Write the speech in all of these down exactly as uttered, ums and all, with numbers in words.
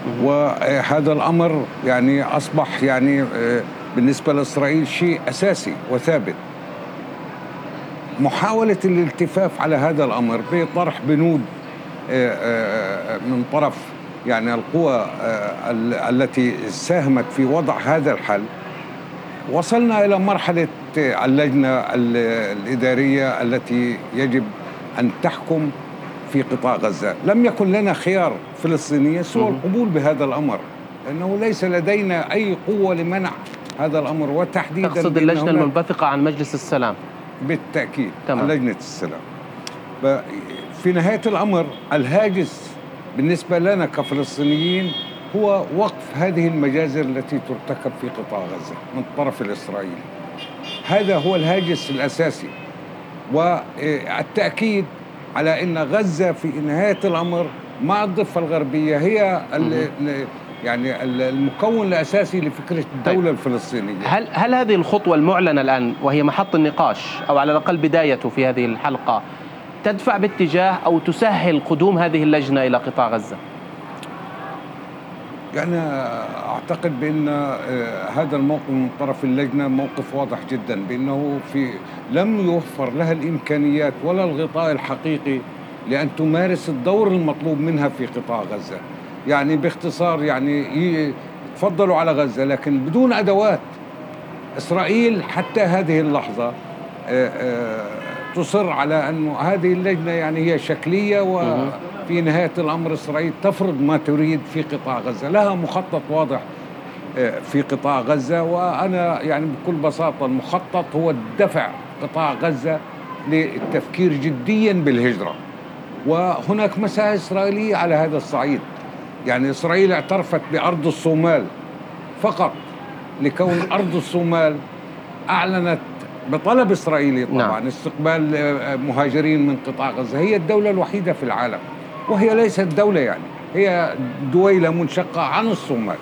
وهذا الأمر يعني أصبح يعني بالنسبة لإسرائيل شيء أساسي وثابت. محاولة الالتفاف على هذا الأمر بطرح بنود من طرف يعني القوى التي ساهمت في وضع هذا الحل، وصلنا إلى مرحلة اللجنة الإدارية التي يجب أن تحكم في قطاع غزة. لم يكن لنا خيار فلسطينية سوى القبول بهذا الأمر، لأنه ليس لدينا أي قوة لمنع هذا الأمر، وتحديدا تقصد اللجنة المنبثقة عن مجلس السلام؟ بالتأكيد تمام. لجنة السلام. في نهاية الأمر الهاجس بالنسبة لنا كفلسطينيين هو وقف هذه المجازر التي ترتكب في قطاع غزة من الطرف الإسرائيلي. هذا هو الهاجس الأساسي، والتأكيد على أن غزة في نهاية الأمر مع الضفة الغربية هي يعني المكون الأساسي لفكرة الدولة طيب. الفلسطينية. هل هل هذه الخطوة المعلنة الآن وهي محط النقاش أو على الأقل بدايته في هذه الحلقة تدفع باتجاه أو تسهل قدوم هذه اللجنة إلى قطاع غزة؟ يعني أعتقد بأن هذا الموقف من طرف اللجنة موقف واضح جدا، بأنه في لم يوفر لها الإمكانيات ولا الغطاء الحقيقي لأن تمارس الدور المطلوب منها في قطاع غزة. يعني باختصار يعني تفضلوا على غزة لكن بدون أدوات. إسرائيل حتى هذه اللحظة تصر على أن هذه اللجنة يعني هي شكلية، وفي نهاية الأمر إسرائيل تفرض ما تريد في قطاع غزة. لها مخطط واضح في قطاع غزة، وأنا يعني بكل بساطة المخطط هو دفع قطاع غزة للتفكير جديا بالهجرة. وهناك مساعي إسرائيلية على هذا الصعيد. يعني إسرائيل اعترفت بأرض الصومال فقط لكون أرض الصومال أعلنت بطلب إسرائيلي طبعا نعم. استقبال مهاجرين من قطاع غزة. هي الدولة الوحيدة في العالم، وهي ليست دولة، يعني هي دويلة منشقة عن الصومال.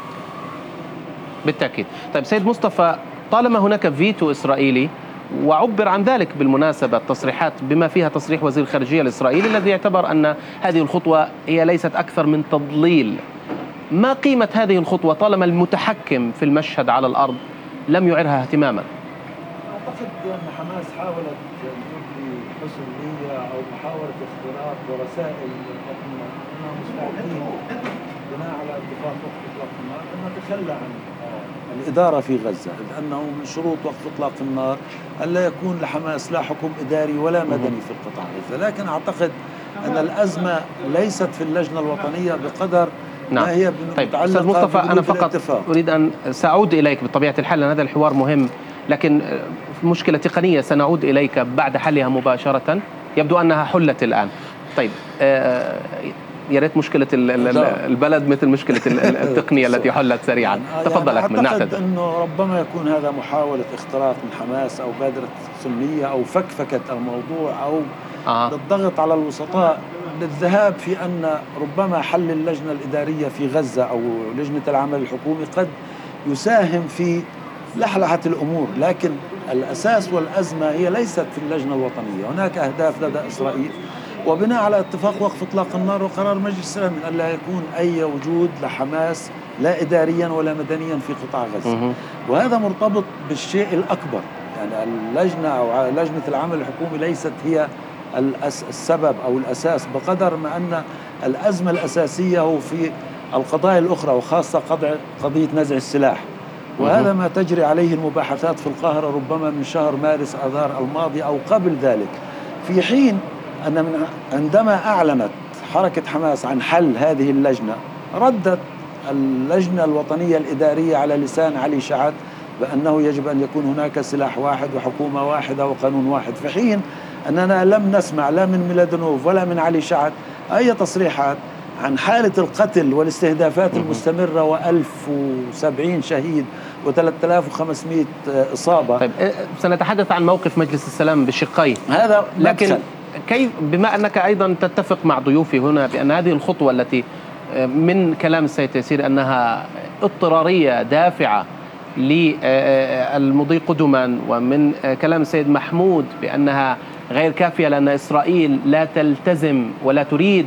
بالتأكيد. طيب سيد مصطفى، طالما هناك فيتو إسرائيلي، وعبر عن ذلك بالمناسبة تصريحات بما فيها تصريح وزير الخارجية الإسرائيلي الذي يعتبر أن هذه الخطوة هي ليست أكثر من تضليل، ما قيمة هذه الخطوة طالما المتحكم في المشهد على الأرض لم يعرها اهتماما؟ أعتقد أن حماس حاولت تبدي حسن نية أو محاولة اختراق ورسائل أنها مستعدين بناء على اتفاق وقف إطلاق النار أن نتخلى عن الإدارة في غزة، لأنه من شروط وقف إطلاق النار ألا يكون لحماس لا حكم إداري ولا مدني في القطاع غزة. لكن أعتقد أن الأزمة ليست في اللجنة الوطنية بقدر نعم. ما هي طيب أستاذ مصطفى، أنا فقط الاتفاق. أريد أن سأعود إليك بطبيعة الحال لأن هذا الحوار مهم، لكن مشكلة تقنية سنعود إليك بعد حلها مباشرة. يبدو أنها حلت الآن. طيب آه يا ريت مشكلة البلد مثل مشكلة التقنية التي حلت سريعا. تفضل أكمل. نعتقد نعتذر. أنه ربما يكون هذا محاولة اختراق من حماس أو بادرة سنية أو فكفكة الموضوع أو آه. للضغط على الوسطاء للذهاب في أن ربما حل اللجنة الإدارية في غزة أو لجنة العمل الحكومي قد يساهم في لحلحة الأمور. لكن الأساس والأزمة هي ليست في اللجنة الوطنية. هناك أهداف لدى إسرائيل، وبناء على اتفاق وقف إطلاق النار وقرار مجلس السلام من ألا يكون أي وجود لحماس لا إداريا ولا مدنيا في قطاع غزة. وهذا مرتبط بالشيء الأكبر. يعني اللجنة أو لجنة العمل الحكومي ليست هي السبب أو الأساس، بقدر ما أن الأزمة الأساسية هو في القضايا الأخرى، وخاصة قضية نزع السلاح. وهذا ما تجري عليه المباحثات في القاهرة ربما من شهر مارس آذار الماضي أو قبل ذلك، في حين أن من عندما أعلنت حركة حماس عن حل هذه اللجنة ردت اللجنة الوطنية الإدارية على لسان علي شعث بأنه يجب أن يكون هناك سلاح واحد وحكومة واحدة وقانون واحد، في حين أننا لم نسمع لا من ميلادونوف ولا من علي شعث أي تصريحات عن حالة القتل والاستهدافات المستمرة وألف وسبعين شهيد وثلاثة آلاف وخمسمائة إصابة. طيب سنتحدث عن موقف مجلس السلام بشقيه هذا، لكن كيف بما أنك أيضا تتفق مع ضيوفي هنا بأن هذه الخطوة التي من كلام السيد تيسير أنها اضطرارية دافعة للمضي قدما، ومن كلام السيد محمود بأنها غير كافية لأن إسرائيل لا تلتزم ولا تريد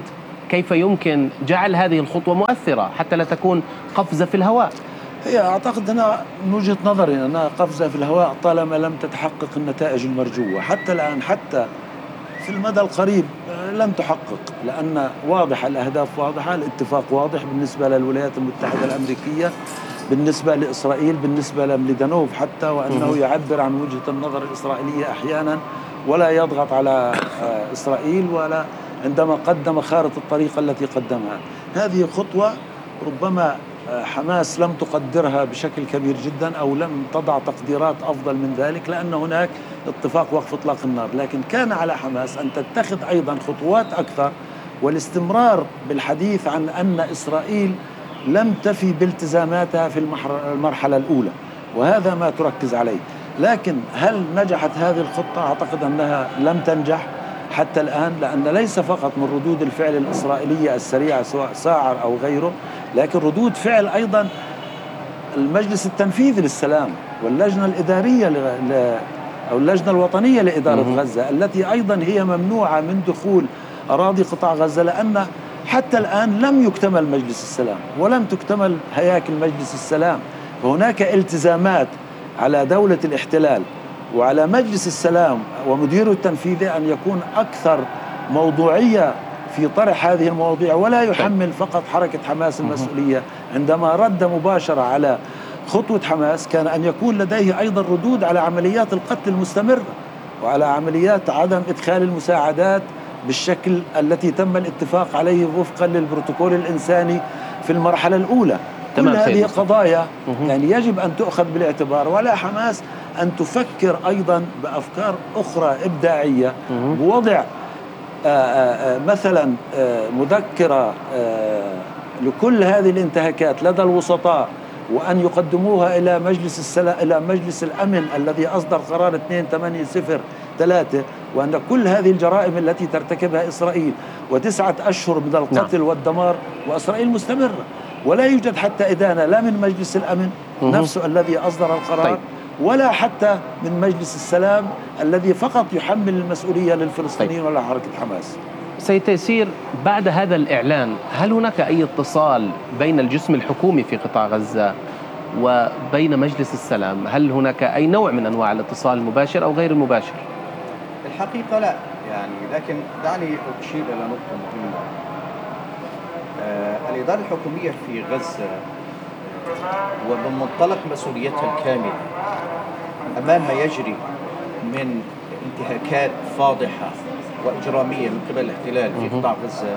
كيف يمكن جعل هذه الخطوة مؤثرة حتى لا تكون قفزة في الهواء؟ هي أعتقد أنا من وجهة نظري أنها قفزة في الهواء طالما لم تتحقق النتائج المرجوة. حتى الآن حتى في المدى القريب لم تحقق، لأن واضح الأهداف واضحة، الاتفاق واضح بالنسبة للولايات المتحدة الأمريكية، بالنسبة لإسرائيل، بالنسبة لميليدانوف حتى، وأنه يعبر عن وجهة النظر الإسرائيلية أحيانا ولا يضغط على إسرائيل ولا عندما قدم خارطة الطريق التي قدمها. هذه خطوة ربما حماس لم تقدرها بشكل كبير جدا أو لم تضع تقديرات أفضل من ذلك، لأن هناك اتفاق وقف إطلاق النار، لكن كان على حماس أن تتخذ أيضا خطوات أكثر والاستمرار بالحديث عن أن إسرائيل لم تفي بالتزاماتها في المرحلة الأولى، وهذا ما تركز عليه. لكن هل نجحت هذه الخطة؟ أعتقد أنها لم تنجح حتى الآن، لأن ليس فقط من ردود الفعل الإسرائيلية السريعة سواء ساعر أو غيره، لكن ردود فعل أيضا المجلس التنفيذي للسلام واللجنة الإدارية أو اللجنة الوطنية لإدارة غزة، التي أيضا هي ممنوعة من دخول أراضي قطاع غزة، لأن حتى الآن لم يكتمل مجلس السلام ولم تكتمل هياكل مجلس السلام. فهناك التزامات على دولة الاحتلال وعلى مجلس السلام ومديره التنفيذي أن يكون أكثر موضوعية في طرح هذه المواضيع، ولا يحمل فقط حركة حماس المسؤولية. عندما رد مباشرة على خطوة حماس كان أن يكون لديه أيضا ردود على عمليات القتل المستمرة وعلى عمليات عدم إدخال المساعدات بالشكل التي تم الاتفاق عليه وفقا للبروتوكول الإنساني في المرحلة الأولى. كل هذه قضايا يعني يجب أن تؤخذ بالاعتبار، ولا حماس أن تفكر أيضا بأفكار أخرى إبداعية بوضع آآ آآ مثلا آآ مذكرة لكل هذه الانتهاكات لدى الوسطاء وأن يقدموها إلى مجلس السلام إلى مجلس الأمن الذي أصدر قرار اثنين ثمانية صفر ثلاثة، وأن كل هذه الجرائم التي ترتكبها إسرائيل وتسعة أشهر من القتل والدمار وإسرائيل مستمرة، ولا يوجد حتى إدانة لا من مجلس الأمن نفسه الذي أصدر القرار طيب. ولا حتى من مجلس السلام الذي فقط يحمل المسؤولية للفلسطينيين طيب. ولا حركة حماس. سيد تيسير، بعد هذا الإعلان هل هناك أي اتصال بين الجسم الحكومي في قطاع غزة وبين مجلس السلام؟ هل هناك أي نوع من أنواع الاتصال المباشر أو غير المباشر؟ الحقيقة لا، يعني لكن دعني أشير إلى نقطة مهمة. آه الإدارة الحكومية في غزة ومن منطلق مسؤوليتها الكاملة أمام ما يجري من انتهاكات فاضحة وإجرامية من قبل الاحتلال في قطاع غزة،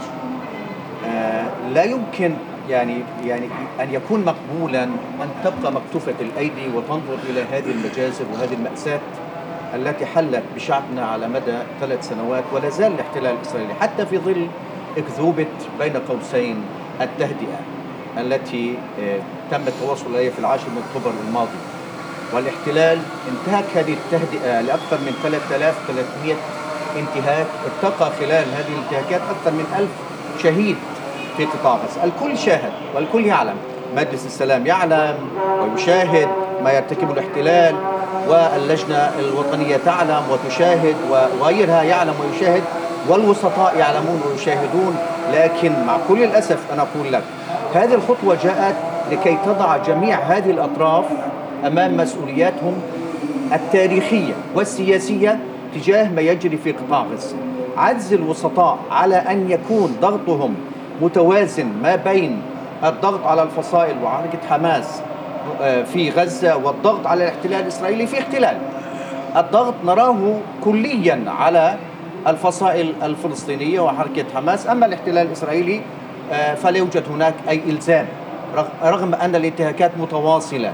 آه لا يمكن يعني يعني أن يكون مقبولا أن تبقى مكتوفة الأيدي وتنظر إلى هذه المجازر وهذه المأساة التي حلت بشعبنا على مدى ثلاث سنوات ولا زال الاحتلال الإسرائيلي، حتى في ظل أكذوبة بين قوسين التهدئة التي آه تم التواصل عليها في العاشر من أكتوبر الماضي. والاحتلال انتهك هذه التهدئة لأكثر من ثلاثة آلاف وثلاثمئة انتهاك، ارتقى خلال هذه الانتهاكات أكثر من ألف شهيد في قطاع غزة. الكل شاهد والكل يعلم، مجلس السلام يعلم ويشاهد ما يرتكبه الاحتلال، واللجنة الوطنية تعلم وتشاهد، وغيرها يعلم ويشاهد، والوسطاء يعلمون ويشاهدون. لكن مع كل الأسف أنا أقول لك هذه الخطوة جاءت لكي تضع جميع هذه الأطراف أمام مسؤولياتهم التاريخية والسياسية تجاه ما يجري في قطاع غزة. عجز الوسطاء على أن يكون ضغطهم متوازن ما بين الضغط على الفصائل وحركة حماس في غزة والضغط على الاحتلال الإسرائيلي في احتلال. الضغط نراه كليا على الفصائل الفلسطينية وحركة حماس، أما الاحتلال الإسرائيلي فلا يوجد هناك أي إلزام، رغم أن الانتهاكات متواصلة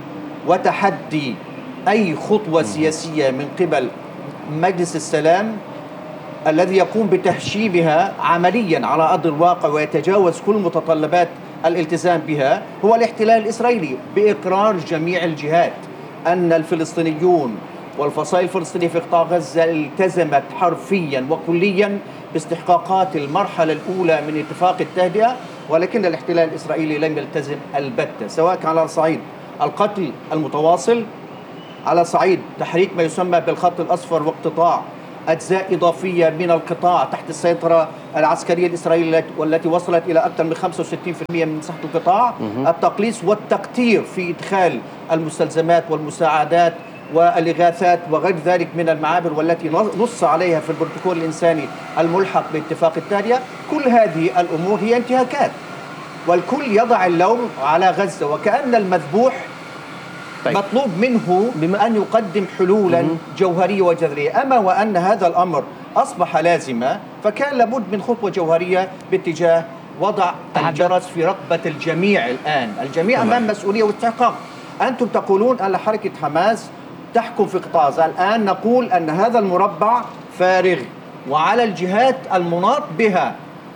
وتحدي أي خطوة سياسية من قبل مجلس السلام الذي يقوم بتهشيمها عمليا على أرض الواقع ويتجاوز كل متطلبات الالتزام بها هو الاحتلال الإسرائيلي، بإقرار جميع الجهات أن الفلسطينيون والفصائل الفلسطينية في قطاع غزة التزمت حرفيا وكليا باستحقاقات المرحلة الأولى من اتفاق التهدئة، ولكن الاحتلال الإسرائيلي لم يلتزم البتة، سواء كان على صعيد القتل المتواصل، على صعيد تحريك ما يسمى بالخط الأصفر واقتطاع أجزاء إضافية من القطاع تحت السيطرة العسكرية الإسرائيلية والتي وصلت إلى أكثر من خمسة وستين بالمئة من مساحة القطاع. التقليص والتقتير في إدخال المستلزمات والمساعدات والإغاثات وغير ذلك من المعابر والتي نص عليها في البروتوكول الإنساني الملحق باتفاق التالية. كل هذه الأمور هي انتهاكات، والكل يضع اللوم على غزة، وكأن المذبوح طيب. مطلوب منه بما أن يقدم حلولا مم. جوهرية وجذرية. أما وأن هذا الأمر أصبح لازما، فكان لابد من خطوة جوهرية باتجاه وضع الجرس في رقبة الجميع. الآن الجميع أمام مسؤولية واستحقاق. أنتم تقولون أن حركة حماس تحكم في قطاع غزة، الآن نقول أن هذا المربع فارغ، وعلى الجهات المناط بها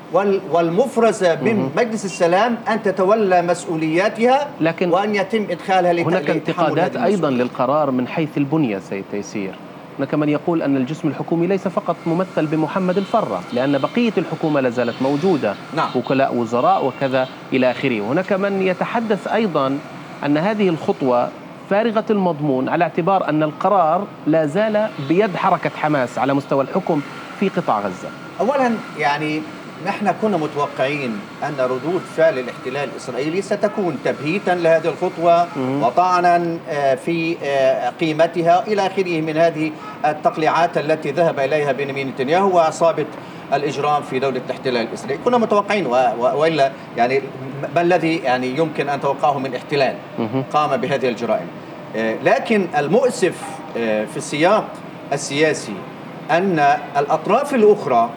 والمفرزة من مجلس السلام أن تتولى مسؤولياتها، لكن وأن يتم إدخالها لتحمل. هناك انتقادات أيضا للقرار من حيث البنية سيد تيسير. هناك من يقول أن الجسم الحكومي ليس فقط ممثل بمحمد الفرة، لأن بقية الحكومة لازالت موجودة. نعم. وكلاء وزراء وكذا إلى آخره. هناك من يتحدث أيضا أن هذه الخطوة فارغة المضمون، على اعتبار أن القرار لا زال بيد حركة حماس على مستوى الحكم في قطاع غزة. أولا يعني نحن كنا متوقعين أن ردود فعل الاحتلال الإسرائيلي ستكون تبهيتا لهذه الخطوة وطعنا في قيمتها إلى آخره من هذه التقليعات التي ذهب إليها بنيامين نتنياهو وعصابة الإجرام في دولة الاحتلال الإسرائيلي. كنا متوقعين، وإلا يعني ما الذي يعني يمكن أن توقعه من احتلال قام بهذه الجرائم. لكن المؤسف في السياق السياسي أن الأطراف الأخرى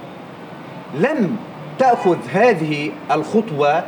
لم تأخذ هذه الخطوة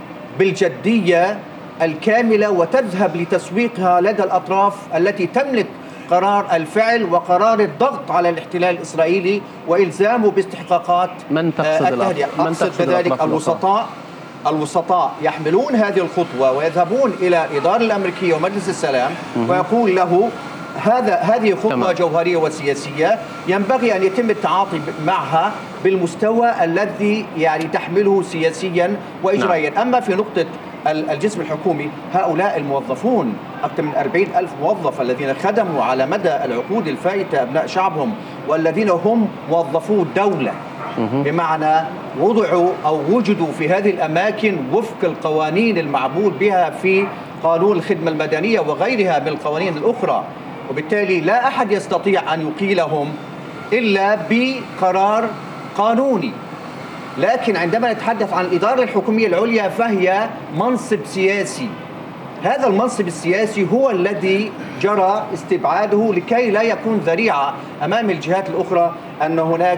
بالجدية الكاملة وتذهب لتسويقها لدى الأطراف التي تملك قرار الفعل وقرار الضغط على الاحتلال الإسرائيلي وإلزامه باستحقاقات من تقصد التهدئة. أقصد بذلك الوسطاء الوسطاء يحملون هذه الخطوة ويذهبون إلى الإدارة الأمريكية ومجلس السلام ويقول له هذا هذه خطوة تمام. جوهرية وسياسية ينبغي أن يتم التعاطي معها بالمستوى الذي يعني تحمله سياسيا وإجرائيا. نعم. أما في نقطة الجسم الحكومي، هؤلاء الموظفون أكثر من أربعين ألف موظف الذين خدموا على مدى العقود الفائتة أبناء شعبهم والذين هم موظفو الدولة، بمعنى وضعوا أو وجدوا في هذه الأماكن وفق القوانين المعمول بها في قانون الخدمة المدنية وغيرها من القوانين الأخرى، وبالتالي لا أحد يستطيع أن يقيلهم إلا بقرار قانوني. لكن عندما نتحدث عن الإدارة الحكومية العليا فهي منصب سياسي. هذا المنصب السياسي هو الذي جرى استبعاده لكي لا يكون ذريعة أمام الجهات الأخرى أن هناك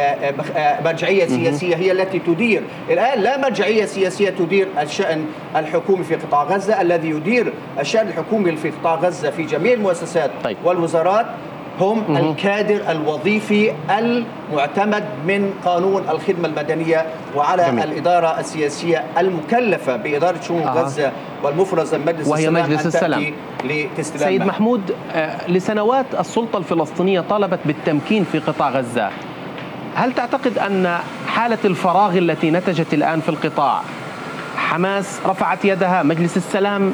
مرجعية سياسية هي التي تدير. الآن لا مرجعية سياسية تدير الشأن الحكومي في قطاع غزة. الذي يدير الشأن الحكومي في قطاع غزة في جميع المؤسسات طيب. والوزارات هم مم. الكادر الوظيفي المعتمد من قانون الخدمة المدنية وعلى جميل. الإدارة السياسية المكلفة بإدارة شؤون آه. غزة والمفرزة مجلس وهي السلام مجلس السلام. سيد معه. محمود، لسنوات السلطة الفلسطينية طالبت بالتمكين في قطاع غزة. هل تعتقد أن حالة الفراغ التي نتجت الآن في القطاع، حماس رفعت يدها، مجلس السلام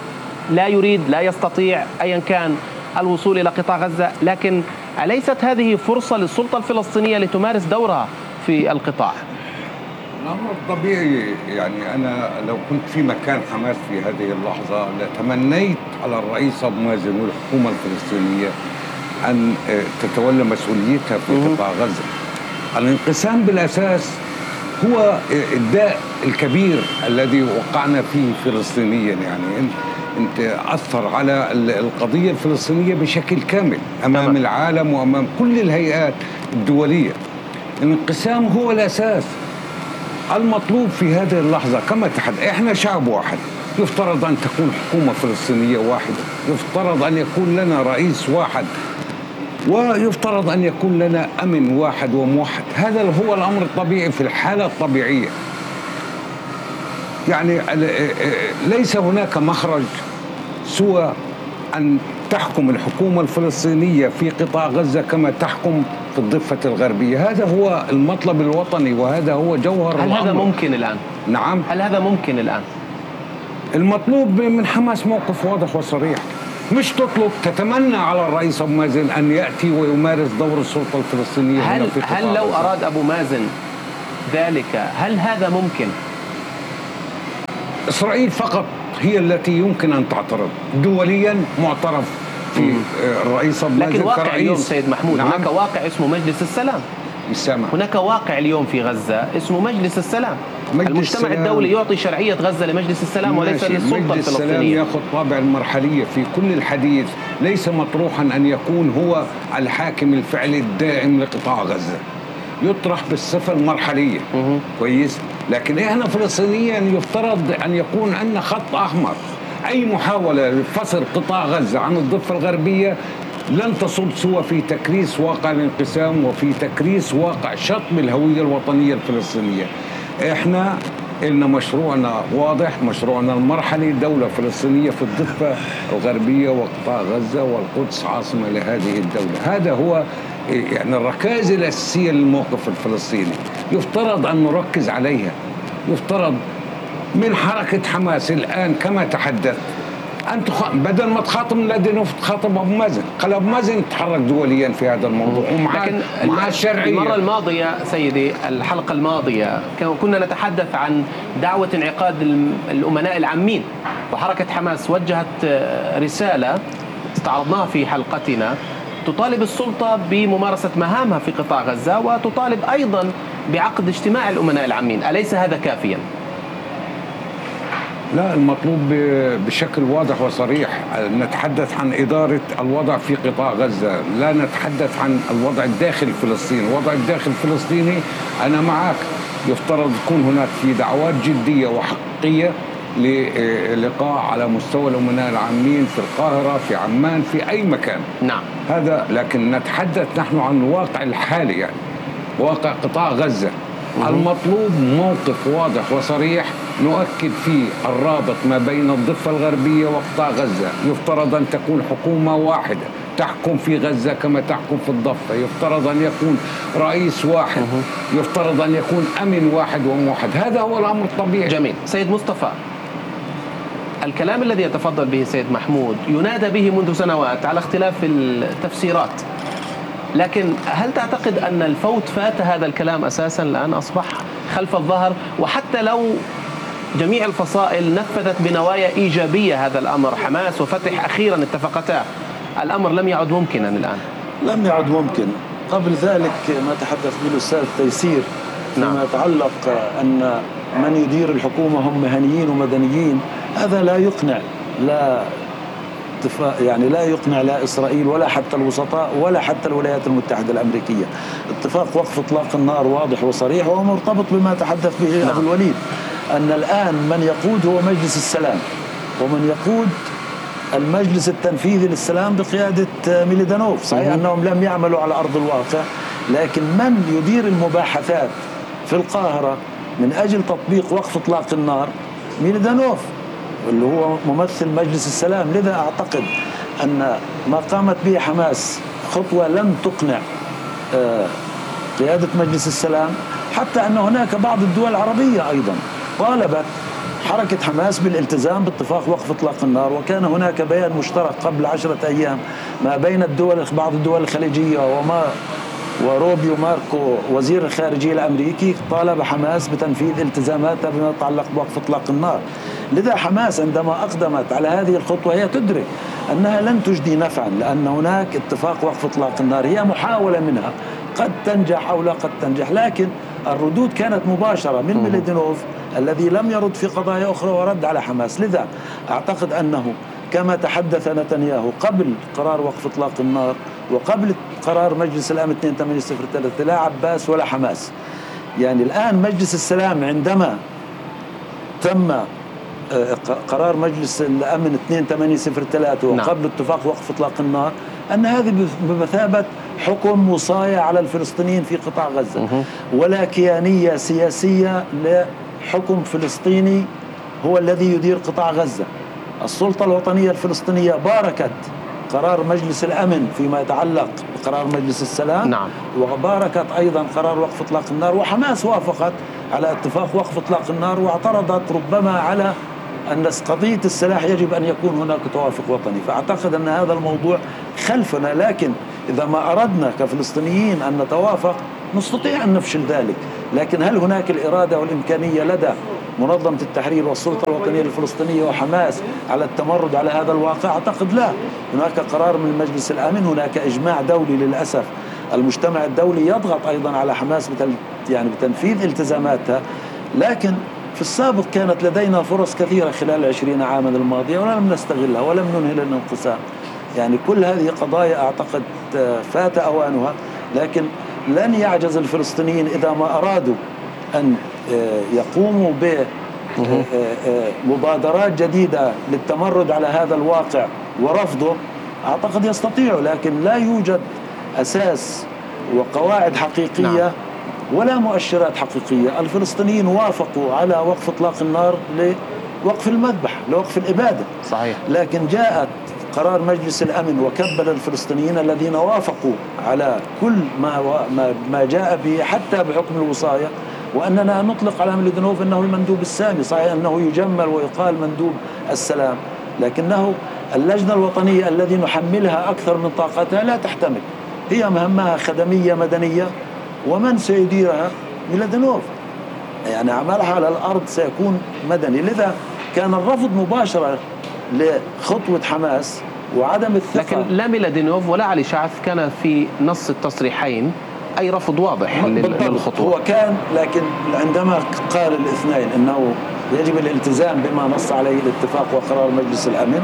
لا يريد لا يستطيع أيا كان الوصول إلى قطاع غزة، لكن أليست هذه فرصة للسلطة الفلسطينية لتمارس دورها في القطاع؟ الأمر الطبيعي، يعني أنا لو كنت في مكان حماس في هذه اللحظة لتمنيت على الرئيس أبو مازن والحكومة الفلسطينية أن تتولى مسؤوليتها في قطاع غزة. الانقسام بالأساس هو الداء الكبير الذي وقعنا فيه فلسطينيا، يعني انت أثر على القضية الفلسطينية بشكل كامل أمام العالم وأمام كل الهيئات الدولية. الانقسام هو الأساس. المطلوب في هذه اللحظة كما تحدث، احنا شعب واحد، يفترض أن تكون حكومة فلسطينية واحدة، يفترض أن يكون لنا رئيس واحد، ويفترض أن يكون لنا أمن واحد وموحد. هذا هو الأمر الطبيعي في الحالة الطبيعية. يعني ليس هناك مخرج سوى أن تحكم الحكومة الفلسطينية في قطاع غزة كما تحكم في الضفة الغربية. هذا هو المطلب الوطني وهذا هو جوهر الأمر. هل هذا ممكن الآن؟ نعم. هل هذا ممكن الآن؟ المطلوب من حماس موقف واضح وصريح. مش تطلب، تتمنى على الرئيس أبو مازن أن يأتي ويمارس دور السلطة الفلسطينية هنا هل في قطاع هل لو غزة. أراد أبو مازن ذلك هل هذا ممكن؟ إسرائيل فقط هي التي يمكن أن تعترض، دوليا معترف في الرئيس أبو مازن لكن واقع كرئيس. اليوم سيد محمود، نعم. هناك واقع اسمه مجلس السلام. السامع. هناك واقع اليوم في غزة اسمه مجلس السلام. مجلس المجتمع السلام الدولي يعطي شرعية غزة لمجلس السلام وليس للسلطة مجلس السلام الفلسطينية. يأخذ طابع المرحلية في كل الحديث، ليس مطروحا أن يكون هو الحاكم الفعلي الدائم لقطاع غزة، يطرح بالصفة المرحلية. مه. كويس، لكن إحنا فلسطينيا يفترض أن يكون عندنا خط أحمر. أي محاولة لفصل قطاع غزة عن الضفة الغربية لن تصب سوى في تكريس واقع الانقسام وفي تكريس واقع شطب الهوية الوطنية الفلسطينية. احنا إلنا مشروعنا واضح، مشروعنا المرحلي دولة فلسطينية في الضفة الغربية وقطاع غزة والقدس عاصمة لهذه الدولة. هذا هو يعني الركائز الأساسية للموقف الفلسطيني، يفترض أن نركز عليها. يفترض من حركة حماس الآن كما تحدث أن تخ... بدل ما تخاطب ميلادينوف تخاطب أبو مازن، قال أبو مازن تحرك دوليا في هذا الموضوع ومع لكن مع الشرعية. المرة الماضية سيدي، الحلقة الماضية كنا نتحدث عن دعوة انعقاد الأمناء العامين، وحركة حماس وجهت رسالة استعرضناها في حلقتنا تطالب السلطة بممارسة مهامها في قطاع غزة، وتطالب أيضا بعقد اجتماع الأمناء العامين. أليس هذا كافيا؟ لا، المطلوب بشكل واضح وصريح نتحدث عن إدارة الوضع في قطاع غزة، لا نتحدث عن الوضع الداخل الفلسطيني. الوضع الداخل الفلسطيني أنا معك، يفترض يكون هناك في دعوات جدية وحقيقية للقاء على مستوى الأمناء العامين في القاهرة، في عمان، في أي مكان. نعم. هذا، لكن نتحدث نحن عن الواقع الحالي، يعني واقع قطاع غزة. المطلوب موقف واضح وصريح نؤكد فيه الرابط ما بين الضفة الغربية وقطاع غزة. يفترض أن تكون حكومة واحدة تحكم في غزة كما تحكم في الضفة. يفترض أن يكون رئيس واحد. يفترض أن يكون أمن واحد وموحد. هذا هو الأمر الطبيعي. جميل. سيد مصطفى، الكلام الذي يتفضل به سيد محمود ينادى به منذ سنوات على اختلاف التفسيرات، لكن هل تعتقد أن الفوت فات هذا الكلام أساسا الآن أصبح خلف الظهر؟ وحتى لو جميع الفصائل نفذت بنوايا إيجابية هذا الأمر، حماس وفتح أخيرا اتفقتا، الأمر لم يعد ممكنا الآن. لم يعد ممكن. قبل ذلك ما تحدث به الأستاذ تيسير فيما نعم. يتعلق أن من يدير الحكومة هم مهنيين ومدنيين، هذا لا يقنع، لا يعني لا يقنع لا إسرائيل ولا حتى الوسطاء ولا حتى الولايات المتحدة الأمريكية. اتفاق وقف إطلاق النار واضح وصريح وهو مرتبط بما تحدث به نعم. أبو الوليد، أن الآن من يقود هو مجلس السلام، ومن يقود المجلس التنفيذي للسلام بقيادة ميليدانوف. صحيح أنهم لم يعملوا على أرض الواقع، لكن من يدير المباحثات في القاهرة من أجل تطبيق وقف إطلاق النار ميليدانوف اللي هو ممثل مجلس السلام. لذا أعتقد أن ما قامت به حماس خطوة لن تقنع قيادة مجلس السلام، حتى أن هناك بعض الدول العربية أيضا طالبت حركة حماس بالالتزام باتفاق وقف إطلاق النار، وكان هناك بيان مشترك قبل عشرة أيام ما بين الدول بعض الدول الخليجية وما وروبيو ماركو وزير الخارجية الأمريكي طالب حماس بتنفيذ التزاماتها بما يتعلق بوقف إطلاق النار. لذا حماس عندما أقدمت على هذه الخطوة هي تدرك أنها لن تجدي نفعا، لأن هناك اتفاق وقف إطلاق النار هي محاولة منها قد تنجح أو لا قد تنجح، لكن الردود كانت مباشرة من ميليدينوف الذي لم يرد في قضايا أخرى ورد على حماس. لذا أعتقد أنه كما تحدث نتنياهو قبل قرار وقف إطلاق النار وقبل قرار مجلس الأمن اثنين ثمانية صفر ثلاثة لا عباس ولا حماس. يعني الآن مجلس السلام عندما تم قرار مجلس الأمن اثنين ثمانية صفر ثلاثة وقبل نعم. اتفاق وقف إطلاق النار، أن هذه بمثابة حكم وصاية على الفلسطينيين في قطاع غزة ولا كيانية سياسية لحكم فلسطيني هو الذي يدير قطاع غزة. السلطة الوطنية الفلسطينية باركت قرار مجلس الأمن فيما يتعلق بقرار مجلس السلام نعم. وباركت أيضا قرار وقف إطلاق النار، وحماس وافقت على اتفاق وقف إطلاق النار واعترضت ربما على أن قضية السلاح يجب أن يكون هناك توافق وطني. فأعتقد أن هذا الموضوع خلفنا، لكن إذا ما أردنا كفلسطينيين أن نتوافق نستطيع أن نفشل ذلك. لكن هل هناك الإرادة والإمكانية لدى منظمة التحرير والسلطة الوطنية الفلسطينية وحماس على التمرد على هذا الواقع؟ أعتقد لا. هناك قرار من المجلس الآمن، هناك إجماع دولي للأسف. المجتمع الدولي يضغط أيضا على حماس يعني بتنفيذ التزاماتها، لكن في السابق كانت لدينا فرص كثيرة خلال العشرين عاما الماضية ولم نستغلها ولم ننهي الانقسام. يعني كل هذه قضايا أعتقد فات أوانها، لكن لن يعجز الفلسطينيين إذا ما أرادوا أن يقوموا بمبادرات جديدة للتمرد على هذا الواقع ورفضه. أعتقد يستطيعوا، لكن لا يوجد أساس وقواعد حقيقية نعم. ولا مؤشرات حقيقية. الفلسطينيين وافقوا على وقف إطلاق النار لوقف المذبح، لوقف الإبادة صحيح. لكن جاءت قرار مجلس الأمن وكبل الفلسطينيين الذين وافقوا على كل ما ما جاء به حتى بحكم الوصاية، وأننا نطلق على ميلودينوف أنه المندوب السامي. صحيح أنه يجمل ويقال مندوب السلام، لكنه اللجنة الوطنية الذي نحملها أكثر من طاقتها لا تحتمل. هي مهمها خدمية مدنية، ومن سيديرها؟ ميلودينوف. يعني عملها على الأرض سيكون مدني. لذا كان الرفض مباشرة لخطوة حماس وعدم الثقة. لكن لا ميلودينوف ولا علي شعث كان في نص التصريحين أي رفض واضح للخطوة. هو كان، لكن عندما قال الاثنين أنه يجب الالتزام بما نص عليه الاتفاق وقرار مجلس الأمن،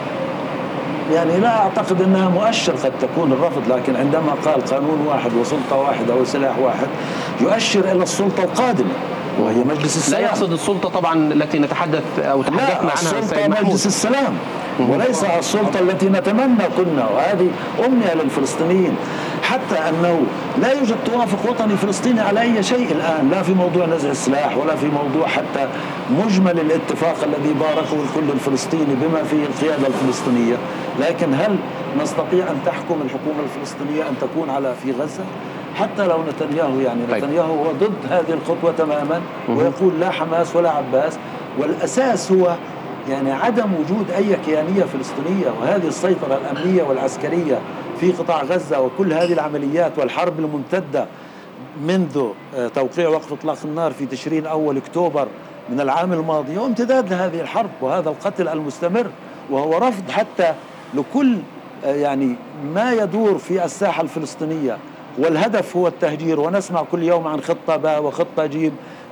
يعني لا أعتقد أنها مؤشر قد تكون الرفض. لكن عندما قال قانون واحد وسلطة واحدة وسلاح واحد يؤشر إلى السلطة القادمة وهي مجلس السلام. لا يقصد السلطة طبعا التي نتحدث أو تحدثنا عنها السلطة مجلس السلام وليس السلطة التي نتمنى كنا، وهذه أمنية للفلسطينيين. حتى أنه لا يوجد توافق وطني فلسطيني على أي شيء الآن، لا في موضوع نزع السلاح ولا في موضوع حتى مجمل الاتفاق الذي باركه الكل الفلسطيني بما فيه القيادة الفلسطينية. لكن هل نستطيع أن تحكم الحكومة الفلسطينية أن تكون على في غزة؟ حتى لو نتنياهو، يعني نتنياهو هو ضد هذه الخطوة تماما ويقول لا حماس ولا عباس، والأساس هو يعني عدم وجود أي كيانية فلسطينية. وهذه السيطرة الأمنية والعسكرية في قطاع غزة وكل هذه العمليات والحرب الممتدة منذ توقيع وقف إطلاق النار في تشرين أول أكتوبر من العام الماضي وامتداد لهذه الحرب وهذا القتل المستمر، وهو رفض حتى لكل يعني ما يدور في الساحة الفلسطينية. والهدف هو التهجير، ونسمع كل يوم عن خطة باء وخطة جيم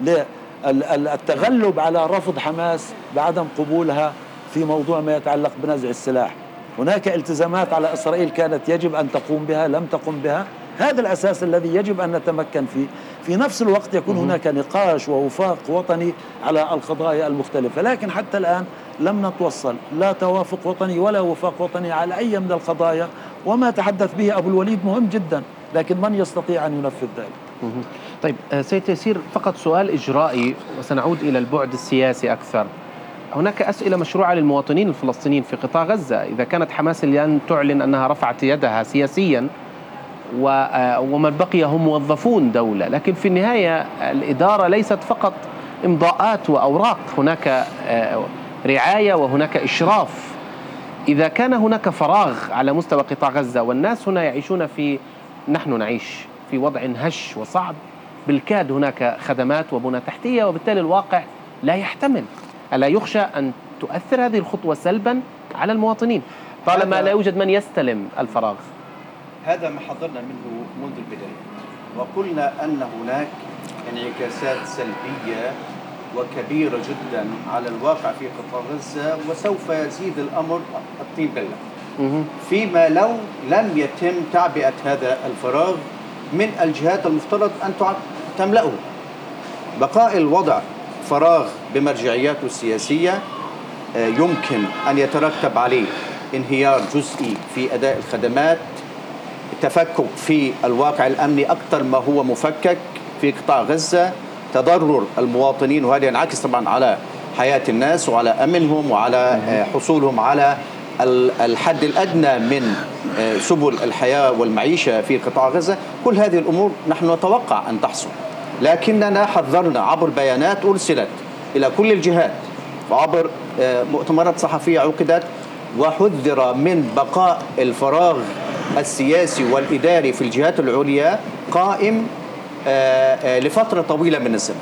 للتغلب على رفض حماس بعدم قبولها في موضوع ما يتعلق بنزع السلاح. هناك التزامات على إسرائيل كانت يجب أن تقوم بها، لم تقم بها. هذا الأساس الذي يجب أن نتمكن فيه. في نفس الوقت يكون هناك نقاش ووفاق وطني على القضايا المختلفة، لكن حتى الآن لم نتوصل لا توافق وطني ولا وفاق وطني على أي من القضايا. وما تحدث به أبو الوليد مهم جدا، لكن من يستطيع أن ينفذ ذلك؟ طيب سيد تيسير، فقط سؤال إجرائي وسنعود إلى البعد السياسي أكثر. هناك أسئلة مشروعة للمواطنين الفلسطينيين في قطاع غزة. إذا كانت حماس الآن تعلن أنها رفعت يدها سياسيا ومن بقي هم موظفون دولة، لكن في النهاية الإدارة ليست فقط إمضاءات وأوراق، هناك رعاية وهناك إشراف. إذا كان هناك فراغ على مستوى قطاع غزة والناس هنا يعيشون في، نحن نعيش في وضع هش وصعب، بالكاد هناك خدمات وبنى تحتية، وبالتالي الواقع لا يحتمل. ألا يخشى أن تؤثر هذه الخطوة سلبا على المواطنين طالما لا يوجد من يستلم الفراغ؟ هذا ما حضرنا منه منذ البداية، وقلنا أن هناك انعكاسات سلبية وكبيرة جدا على الواقع في قطاع غزة، وسوف يزيد الأمر الطين بلة فيما لو لم يتم تعبئة هذا الفراغ من الجهات المفترض أن تملأه. بقاء الوضع فراغ بمرجعياته السياسية يمكن أن يترتب عليه انهيار جزئي في أداء الخدمات، تفكك في الواقع الأمني أكثر ما هو مفكك في قطاع غزة، تضرر المواطنين، وهذا ينعكس طبعا على حياة الناس وعلى أمنهم وعلى حصولهم على الحد الأدنى من سبل الحياة والمعيشة في قطاع غزة. كل هذه الأمور نحن نتوقع أن تحصل، لكننا حذرنا عبر بيانات أرسلت إلى كل الجهات عبر مؤتمرات صحفية عقدت، وحذر من بقاء الفراغ السياسي والإداري في الجهات العليا قائم لفترة طويلة من الزمن.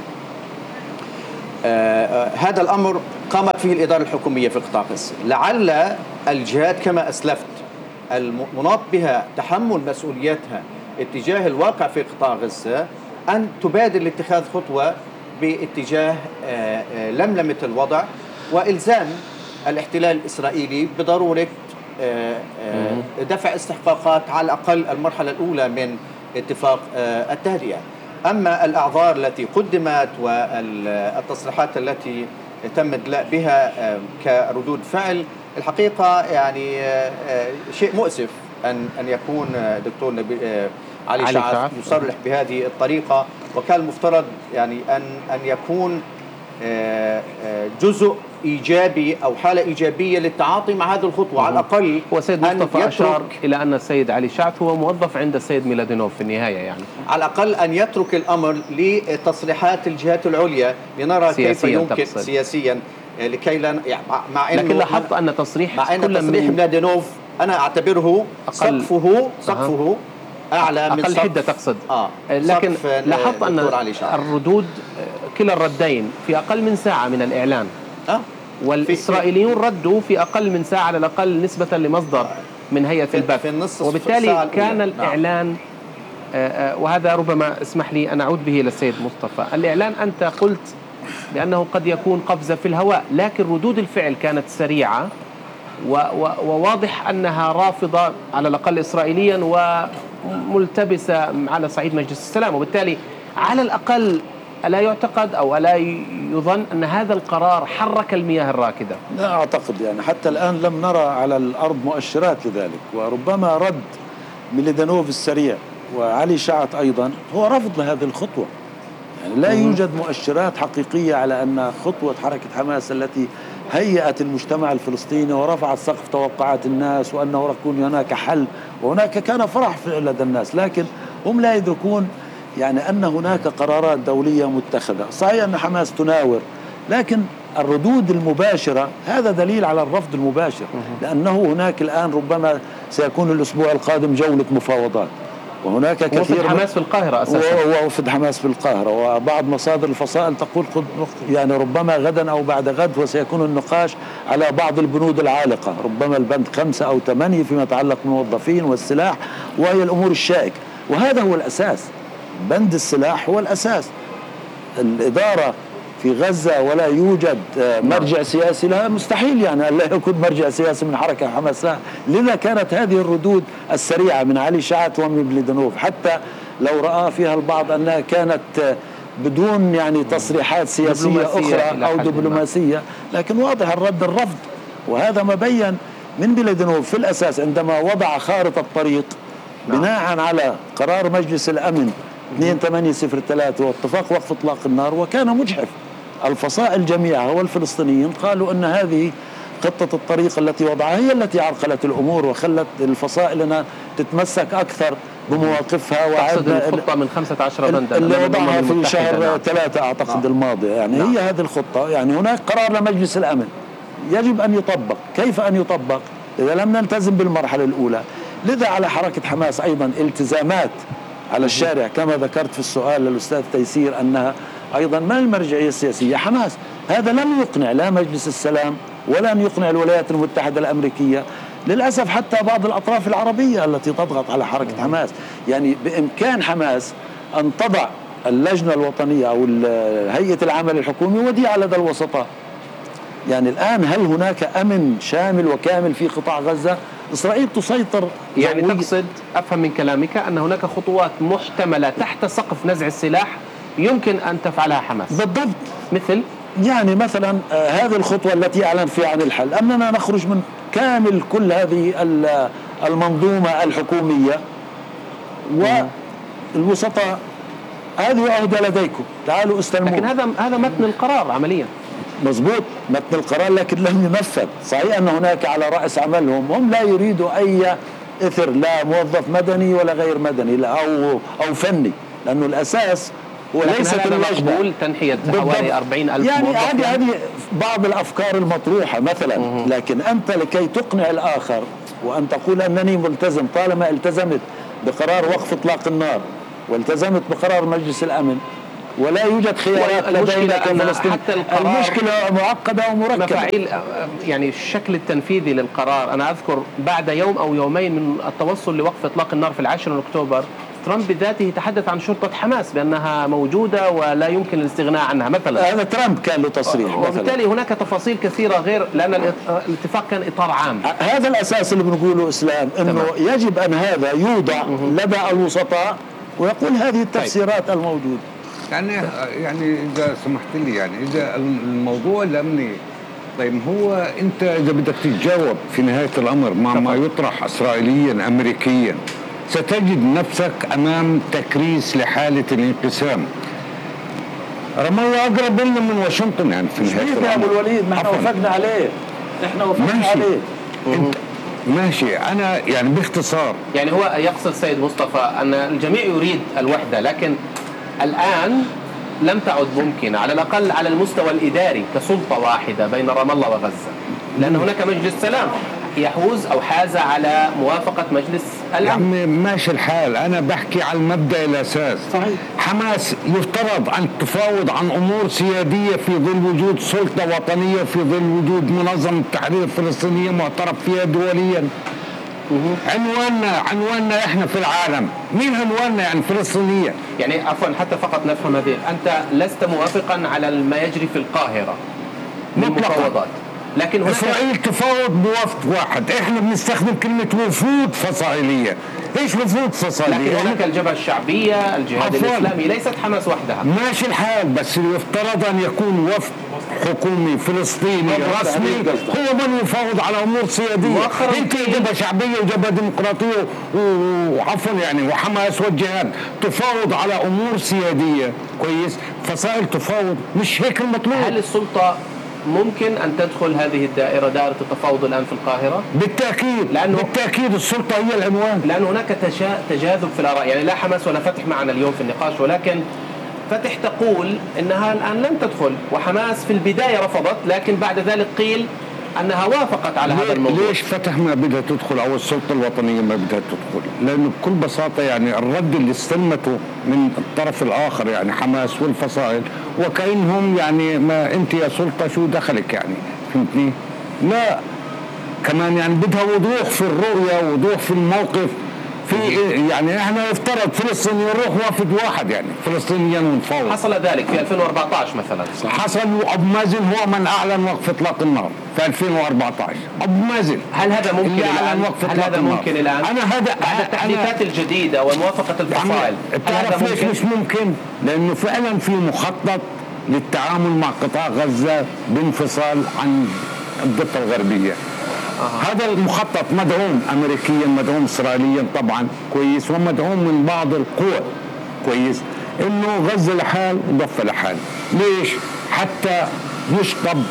هذا الأمر قامت فيه الإدارة الحكومية في قطاع غزة. لعل الجهات كما أسلفت المناط بها تحمل مسؤولياتها اتجاه الواقع في قطاع غزة أن تبادر لاتخاذ خطوة باتجاه لملمة الوضع وإلزام الاحتلال الإسرائيلي بضرورة دفع استحقاقات على الأقل المرحلة الأولى من اتفاق التهدئة. أما الأعذار التي قدمت والتصريحات التي تم الإدلاء بها كردود فعل، الحقيقة يعني شيء مؤسف أن أن يكون دكتور علي شعث يصرح بهذه الطريقة، وكان المفترض يعني أن أن يكون جزء إيجابي أو حالة إيجابية للتعاطي مع هذه الخطوة على الأقل. وسيد مصطفى أشار إلى أن السيد علي شعث هو موظف عند السيد ميلادينوف في النهاية، يعني على الأقل أن يترك الأمر لتصريحات الجهات العليا لنرى كيف يمكن تقصد. سياسيا لكي لا يعني مع إنه لكن لاحظت أن تصريح مع أن تصريح ميلادينوف أنا أعتبره سقفه سقفه أعلى من أقل حدة تقصد. آه. لكن لاحظت أن الردود كلا الردين في أقل من ساعة من الإعلان. آه. والإسرائيليون ردوا في أقل من ساعة على الأقل نسبة لمصدر من هيئة البث، وبالتالي كان الإعلان آه وهذا ربما اسمح لي أن أعود به إلى السيد مصطفى. الإعلان أنت قلت بأنه قد يكون قفزة في الهواء، لكن ردود الفعل كانت سريعة وواضح أنها رافضة على الأقل إسرائيليا وملتبسة على صعيد مجلس السلام، وبالتالي على الأقل ألا يعتقد أو ألا يظن أن هذا القرار حرك المياه الراكدة؟ لا أعتقد، يعني حتى الآن لم نرى على الأرض مؤشرات لذلك، وربما رد ميلادينوف السريع وعلي شعث أيضا هو رفض لهذه الخطوة. يعني لا يوجد مؤشرات حقيقية على أن خطوة حركة حماس التي هيأت المجتمع الفلسطيني ورفعت سقف توقعات الناس وأنه يكون هناك حل، وهناك كان فرح لدى الناس، لكن هم لا يدركون يعني أن هناك قرارات دولية متخذة. صحيح أن حماس تناور، لكن الردود المباشرة هذا دليل على الرفض المباشر، لأنه هناك الآن ربما سيكون الأسبوع القادم جولة مفاوضات، وهناك كثير وفد حماس في القاهرة أساسا، وفد حماس في القاهرة، وبعض مصادر الفصائل تقول يعني ربما غدا أو بعد غد وسيكون النقاش على بعض البنود العالقة، ربما البند خمسة أو ثمانية فيما يتعلق بالموظفين والسلاح، وهي الأمور الشائكة، وهذا هو الأساس. بند السلاح هو الأساس. الإدارة في غزة ولا يوجد مرجع سياسي لها، مستحيل يعني أن لا يكون مرجع سياسي من حركة حماس لها. لذا كانت هذه الردود السريعة من علي شعث ومن ميلادينوف، حتى لو رأى فيها البعض أنها كانت بدون يعني تصريحات سياسية أخرى أو دبلوماسية، لكن واضح الرد الرفض. وهذا ما بين من ميلادينوف في الأساس عندما وضع خارطة طريق بناء على قرار مجلس الأمن اثنين ثمانية صفر ثلاثة واتفاق وقف إطلاق النار، وكان مجحف. الفصائل جميعها والفلسطينيين قالوا أن هذه خطة الطريق التي وضعها هي التي عرقلت الأمور وخلت الفصائل أنها تتمسك أكثر بمواقفها. وعد الخطة من خمسة عشر بندا اللي وضعها في شهر ثلاثة أعتقد الماضي، يعني نعم. هي هذه الخطة. يعني هناك قرار لمجلس الأمن يجب أن يطبق. كيف أن يطبق إذا لم نلتزم بالمرحلة الأولى؟ لذا على حركة حماس أيضا التزامات على الشارع، كما ذكرت في السؤال للأستاذ تيسير أنها أيضا ما المرجعية السياسية حماس. هذا لم يقنع لا مجلس السلام ولا أن يقنع الولايات المتحدة الأمريكية، للأسف حتى بعض الأطراف العربية التي تضغط على حركة حماس. يعني بإمكان حماس أن تضع اللجنة الوطنية أو هيئة العمل الحكومي وديعة لدى الوسطاء. يعني الآن هل هناك أمن شامل وكامل في قطاع غزة؟ إسرائيل تسيطر. يعني تقصد أفهم من كلامك أن هناك خطوات محتملة تحت سقف نزع السلاح يمكن أن تفعلها حماس؟ بالضبط. مثل يعني مثلا آه هذه الخطوة التي أعلن فيها عن الحل، أننا نخرج من كامل كل هذه المنظومة الحكومية والوسطاء هذه عهدة لديكم، تعالوا استلموا. لكن هذا هذا متن القرار عمليا. مظبوط، متن القرار، لكن لم ينفذ. صحيح أن هناك على رأس عملهم هم لا يريدوا أي إثر، لا موظف مدني ولا غير مدني لا أو أو فني، لأنه الأساس وليست اللجنة تنحية حوالي أربعين ألف يعني موظف. هذه يعني هذه بعض الأفكار المطروحة مثلا. مه. لكن أنت لكي تقنع الآخر وأن تقول أنني ملتزم، طالما التزمت بقرار وقف إطلاق النار والتزمت بقرار مجلس الأمن ولا يوجد خيارات لدينا كفلسطين، حتى القرار المشكلة معقدة ومركبة. مفاعيل يعني الشكل التنفيذي للقرار، أنا أذكر بعد يوم أو يومين من التوصل لوقف إطلاق النار في العاشر من أكتوبر ترامب بذاته تحدث عن شرطة حماس بأنها موجودة ولا يمكن الاستغناء عنها مثلا. هذا ترامب كان له تصريح. وبالتالي هناك تفاصيل كثيرة غير، لأن الاتفاق كان إطار عام. هذا الأساس اللي بنقوله إسلام، أنه تمام. يجب أن هذا يوضع لدى الوسطاء ويقول هذه التفسيرات طيب. الموجودة. يعني يعني إذا سمحت لي، يعني إذا الموضوع الأمني، طيب هو أنت إذا بدك تتجاوب في نهاية الأمر مع ما يطرح إسرائيليا أمريكيا ستجد نفسك أمام تكريس لحالة الانقسام. رام الله أقرب لنا من واشنطن يعني في نهاية الأمر. يا أبو الوليد، ما احنا وافقنا عليه، احنا وافقنا ماشي. عليه. ماشي. أنا يعني باختصار، يعني هو يقصد سيد مصطفى أن الجميع يريد الوحدة، لكن الآن لم تعد ممكنة على الأقل على المستوى الإداري كسلطة واحدة بين رام الله وغزة، لأن هناك مجلس سلام يحوز أو حاز على موافقة مجلس الأمن. يعني ماشي الحال، أنا بحكي على المبدأ الأساس. صحيح. حماس يفترض أن تفاوض عن أمور سيادية في ظل وجود سلطة وطنية، في ظل وجود منظمة التحرير الفلسطينية معترف فيها دوليا. عنواننا عنواننا احنا في العالم، مين عنواننا يعني فلسطينية؟ يعني عفوا حتى فقط نفهم هذه، أنت لست موافقا على ما يجري في القاهرة من مفاوضات، لكن إسرائيل تفاوض بوفد واحد، احنا بنستخدم كلمة وفود فصائلية. ايش وفود فصائلية؟ لكن هناك الجبهة الشعبية، الجهاد الإسلامي، ليست حماس وحدها. ماشي الحال، بس يفترض أن يكون وفد حكومي فلسطيني رسمي هو من يفاوض على امور سياديه. انت جبهه شعبيه وجبهه ديمقراطيه وعفوا يعني وحماس والجهاد تفاوض على امور سياديه، كويس؟ فصائل تفاوض، مش هيك المطلوب. هل السلطه ممكن ان تدخل هذه الدائره، دائره التفاوض الان في القاهره؟ بالتاكيد، لانه بالتاكيد السلطه هي العنوان، لانه هناك تجاذب في الاراء. يعني لا حماس ولا فتح معنا اليوم في النقاش، ولكن فتح تقول انها الان لن تدخل، وحماس في البدايه رفضت، لكن بعد ذلك قيل انها وافقت على هذا الموضوع. ليش فتح ما بدها تدخل او السلطه الوطنيه ما بدها تدخل؟ لانه بكل بساطه يعني الرد اللي استلمته من الطرف الاخر يعني حماس والفصائل وكانهم يعني ما انت يا سلطه شو دخلك يعني، فهمتني؟ لا، كمان يعني بدها وضوح في الرؤيه، وضوح في الموقف. في يعني احنا يفترض فلسطيني يروح وافد واحد يعني فلسطينيا ونفاوض. حصل ذلك في ألفين وأربعة عشر مثلا. حصل، وابو مازن هو من اعلن وقف اطلاق النار في ألفين وأربعة عشر. ابو مازن. هل هذا ممكن الان؟ هل هذا ممكن الان؟ انا هذا هذا التحديثات الجديده وموافقه الفصائل، بتعرف ليش مش ممكن؟ لانه فعلا في مخطط للتعامل مع قطاع غزه بانفصال عن الضفه الغربيه. آه. هذا المخطط مدعوم امريكيا، مدعوم اسرائيليا طبعا، كويس، ومدعوم من بعض القوى، كويس، انه غزه لحال وضفه لحال. ليش؟ حتى يشطب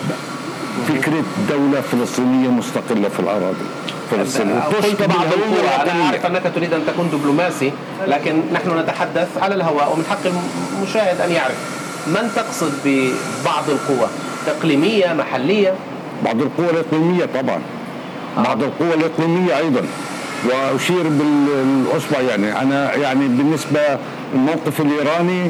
فكره دوله فلسطينيه مستقله في الاراضي الفلسطينيه. قلت بعض القوى، انا اعرف انك تريد ان تكون دبلوماسي، لكن نحن نتحدث على الهواء ومن حق المشاهد ان يعرف من تقصد ببعض القوى، اقليميه، محليه؟ بعض القوى الاقليميه طبعا. بعض القوى الإقليمية أيضا، وأشير بالأصبع يعني أنا يعني بالنسبة الموقف الإيراني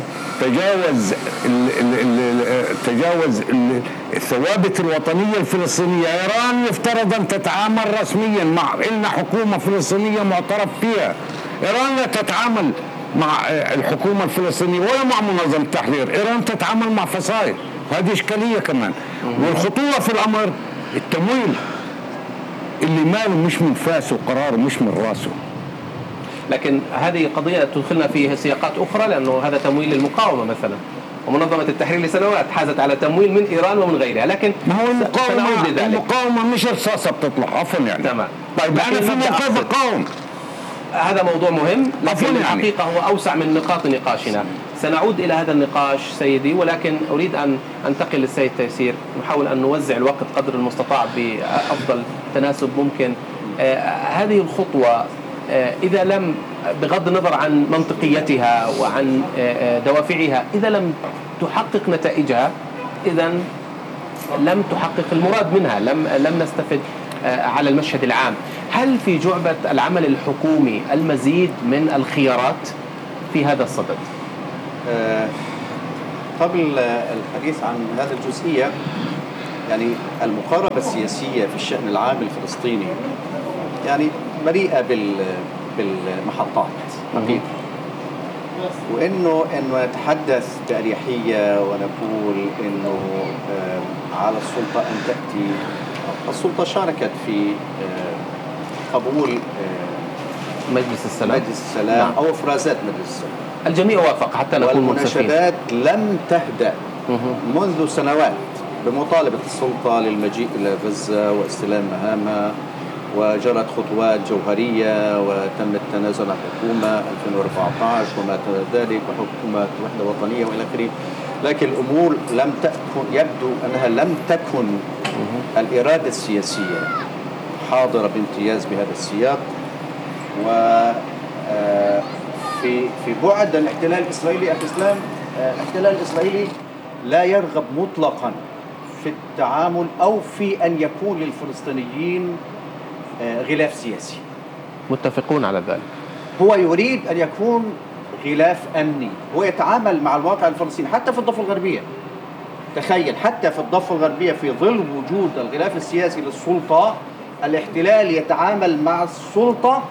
تجاوز ال ال ال تجاوز ال الثوابت الوطنية الفلسطينية. إيران يفترض أن تتعامل رسميا مع إلنا حكومة فلسطينية معترف فيها. إيران لا تتعامل مع الحكومة الفلسطينية ولا مع منظمة التحرير، إيران تتعامل مع فصائل، وهذه إشكالية كمان. والخطورة في الأمر التمويل اللي ماله مش من فاسه، قرار مش من راسه. لكن هذه قضية تدخلنا في سياقات أخرى، لأنه هذا تمويل للمقاومة مثلا، ومنظمة التحرير لسنوات حازت على تمويل من إيران ومن غيرها. لكن ما هو المقاومة المقاومة مش رصاصة بتطلع، عفوا يعني. تمام. طيب أنا في موقف أقاوم، هذا موضوع مهم، لكن الحقيقة هو أوسع من نقاط نقاشنا. سنعود إلى هذا النقاش سيدي، ولكن أريد أن أنتقل للسيد تيسير. نحاول أن نوزع الوقت قدر المستطاع بأفضل تناسب ممكن. آه هذه الخطوة إذا لم، بغض النظر عن منطقيتها وعن دوافعها، إذا لم تحقق نتائجها إذن لم تحقق المراد منها، لم لم نستفد على المشهد العام. هل في جعبة العمل الحكومي المزيد من الخيارات في هذا الصدد؟ قبل الحديث عن هذه الجزئية، يعني المقاربة السياسية في الشأن العام الفلسطيني يعني مليئة بالمحطات حقيقة، وإنه إنه نتحدث بأريحية ونقول إنه على السلطة أن تأتي. السلطة شاركت في قبول مجلس السلام, مجلس السلام نعم. أو إفرازات مجلس السلام. الجميع وافق حتى نكون منصفين. والمناشدات لم تهدأ منذ سنوات بمطالبة السلطة للمجيء إلى غزة واستلام مهامها، وجرت خطوات جوهرية وتم التنازل عن حكومة ألفين وأربعة عشر وما تلا ذلك وحكومة وحدة وطنية وإلى آخره، لكن الأمور لم تكن، يبدو أنها لم تكن الإرادة السياسية حاضرة بامتياز بهذا السياق. و في في بعد الاحتلال الإسرائيلي أخي إسلام، الاحتلال الإسرائيلي لا يرغب مطلقا في التعامل أو في أن يكون للفلسطينيين غلاف سياسي. متفقون على ذلك. هو يريد أن يكون غلاف أمني، هو يتعامل مع الواقع الفلسطيني حتى في الضفة الغربية. تخيل حتى في الضفة الغربية في ظل وجود الغلاف السياسي للسلطة، الاحتلال يتعامل مع السلطة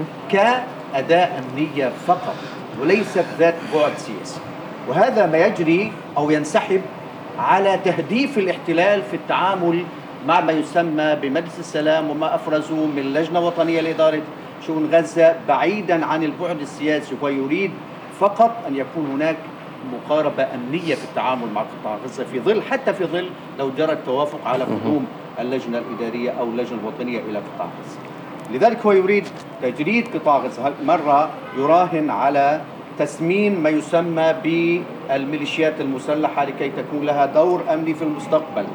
كأداة أمنية فقط وليست ذات بعد سياسي، وهذا ما يجري أو ينسحب على تهديف الاحتلال في التعامل مع ما يسمى بمجلس السلام وما أفرزوا من لجنة وطنية لإدارة شؤون غزة بعيدا عن البعد السياسي. ويريد فقط أن يكون هناك مقاربة أمنية في التعامل مع قطاع غزة في ظل، حتى في ظل لو جرى التوافق على قدوم اللجنة الإدارية أو اللجنة الوطنية إلى قطاع غزة. لذلك هو يريد تجريد قطاع غزة، مرة يراهن على تسمين ما يسمى بالميليشيات المسلحة لكي تكون لها دور أمني في المستقبل،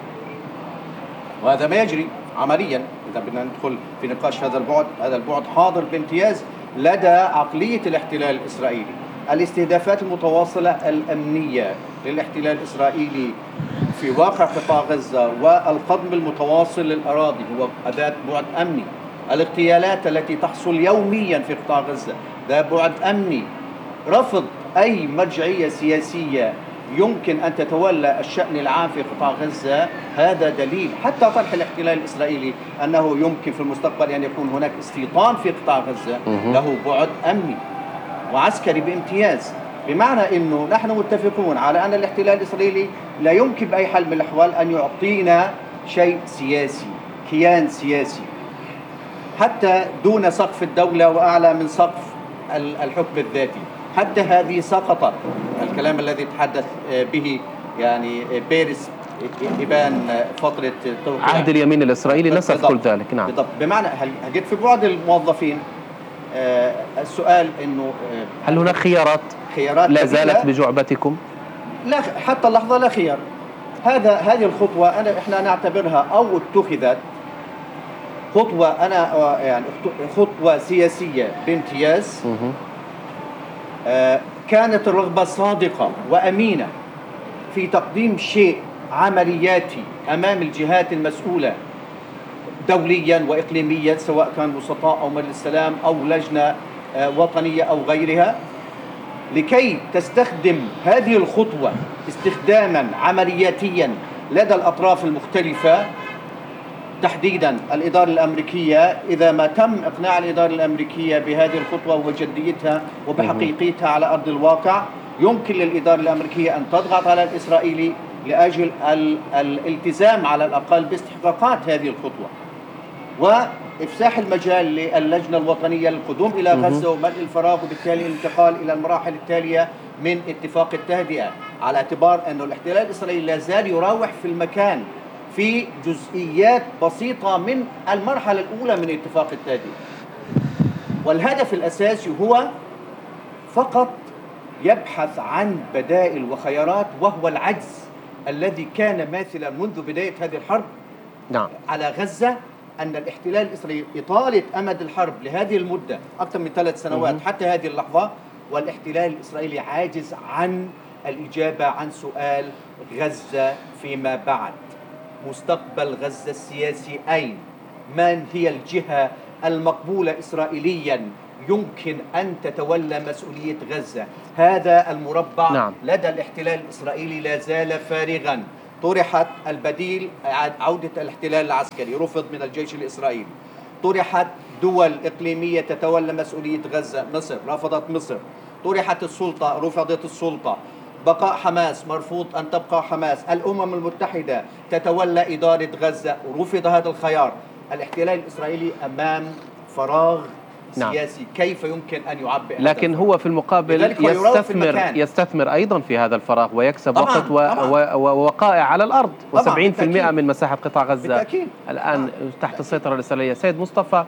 وهذا ما يجري عمليا. إذا بدنا ندخل في نقاش هذا البعد، هذا البعد حاضر بامتياز لدى عقلية الاحتلال الإسرائيلي. الاستهدافات المتواصلة الأمنية للاحتلال الإسرائيلي في واقع قطاع غزة والقضم المتواصل للأراضي هو أداة بعد أمني. الاغتيالات التي تحصل يوميا في قطاع غزة ذا بعد أمني. رفض أي مرجعية سياسية يمكن أن تتولى الشأن العام في قطاع غزة هذا دليل، حتى طرح الاحتلال الإسرائيلي أنه يمكن في المستقبل أن يكون هناك استيطان في قطاع غزة له بعد أمني وعسكري بامتياز. بمعنى أنه نحن متفقون على أن الاحتلال الإسرائيلي لا يمكن بأي حال من الأحوال أن يعطينا شيء سياسي، كيان سياسي حتى دون سقف الدولة وأعلى من سقف الحكم الذاتي. حتى هذه سقطت. الكلام الذي تحدث به يعني بيرس إبان فترة عهد اليمين الإسرائيلي نسف كل ذلك. نعم بالضبط. بمعنى هل هجد في بعض الموظفين آه السؤال إنه آه هل هناك خيارات, خيارات لا زالت بجعبتكم؟ لا، حتى اللحظة لا خيار. هذا هذه الخطوة أنا إحنا نعتبرها أو اتخذت خطوة أنا يعني خطوة سياسية بامتياز. آه كانت الرغبة صادقة وأمينة في تقديم شيء عملياتي أمام الجهات المسؤولة دوليا وإقليميا، سواء كان وسطاء أو مجلس السلام أو لجنة آه وطنية أو غيرها، لكي تستخدم هذه الخطوة استخداما عملياتيا لدى الأطراف المختلفة، تحديدا الإدارة الأمريكية. إذا ما تم إقناع الإدارة الأمريكية بهذه الخطوة وجديتها وبحقيقيتها على أرض الواقع، يمكن للإدارة الأمريكية أن تضغط على الإسرائيلي لأجل الالتزام على الأقل باستحقاقات هذه الخطوة، وإفساح المجال للجنة الوطنية للقدوم إلى غزة وملء الفراغ، وبالتالي الانتقال إلى المراحل التالية من اتفاق التهدئة، على اعتبار أن الاحتلال الإسرائيلي لا زال يراوح في المكان في جزئيات بسيطة من المرحلة الأولى من اتفاق التهدئة. والهدف الأساسي هو فقط يبحث عن بدائل وخيارات، وهو العجز الذي كان ماثلا منذ بداية هذه الحرب نعم. على غزة أن الاحتلال الإسرائيلي إطالة أمد الحرب لهذه المدة أكثر من ثلاث سنوات حتى هذه اللحظة، والاحتلال الإسرائيلي عاجز عن الإجابة عن سؤال غزة فيما بعد. مستقبل غزة السياسي أين؟ من هي الجهة المقبولة إسرائيليا يمكن أن تتولى مسؤولية غزة؟ هذا المربع نعم. لدى الاحتلال الإسرائيلي لا زال فارغا. طرحت البديل عودة الاحتلال العسكري، رفض من الجيش الإسرائيلي. طرحت دول إقليمية تتولى مسؤولية غزة، مصر رفضت مصر. طرحت السلطة، رفضت السلطة. بقاء حماس، مرفوض أن تبقى حماس. الأمم المتحدة تتولى إدارة غزة، رفض هذا الخيار. الاحتلال الإسرائيلي أمام فراغ نعم. سياسي، كيف يمكن أن يعبئ؟ لكن هو في المقابل يستثمر يستثمر أيضا في هذا الفراغ ويكسب طبعاً وقت طبعاً. ووقائع على الأرض. وسبعين في المئة من مساحة قطاع غزة بالتأكيد. الآن طبعاً. تحت السيطرة الإسرائيلية. سيد مصطفى،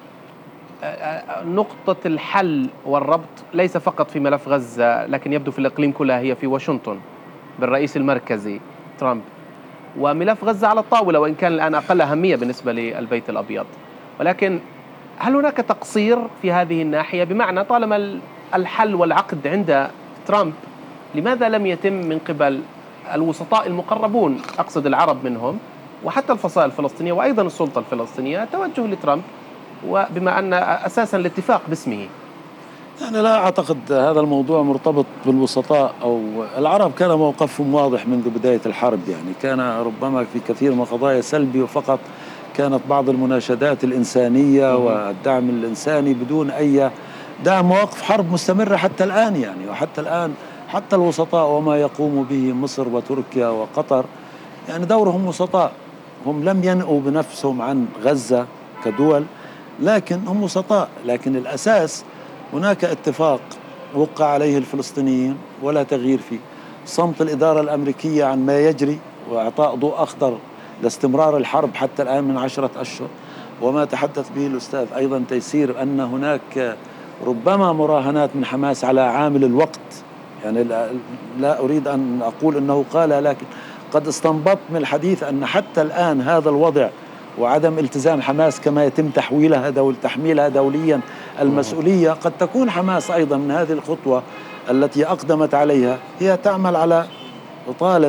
نقطة الحل والربط ليس فقط في ملف غزة، لكن يبدو في الإقليم كلها، هي في واشنطن بالرئيس المركزي ترامب، وملف غزة على الطاولة وإن كان الآن أقل أهمية بالنسبة للبيت الأبيض. ولكن هل هناك تقصير في هذه الناحية؟ بمعنى طالما الحل والعقد عند ترامب، لماذا لم يتم من قبل الوسطاء المقربون، أقصد العرب منهم وحتى الفصائل الفلسطينية وأيضا السلطة الفلسطينية، توجه لترامب وبما أن أساسا الاتفاق باسمه؟ أنا لا أعتقد هذا الموضوع مرتبط بالوسطاء أو العرب. كان موقفهم واضح منذ بداية الحرب، يعني كان ربما في كثير من القضايا سلبي، وفقط كانت بعض المناشدات الإنسانية والدعم الإنساني بدون أي دعم. مواقف حرب مستمرة حتى الآن يعني، وحتى الآن حتى الوسطاء وما يقوم به مصر وتركيا وقطر يعني دورهم وسطاء. هم لم ينأوا بنفسهم عن غزة كدول، لكن هم وسطاء. لكن الأساس هناك اتفاق وقع عليه الفلسطينيين ولا تغيير فيه، صمت الإدارة الأمريكية عن ما يجري وإعطاء ضوء أخضر لاستمرار الحرب حتى الآن من عشرة أشهر. وما تحدث به الأستاذ أيضا تيسير أن هناك ربما مراهنات من حماس على عامل الوقت، يعني لا أريد أن أقول أنه قال، لكن قد استنبطت من الحديث أن حتى الآن هذا الوضع وعدم التزام حماس كما يتم تحويلها دول تحميلها دوليا المسؤولية، قد تكون حماس أيضا من هذه الخطوة التي أقدمت عليها هي تعمل على إطالة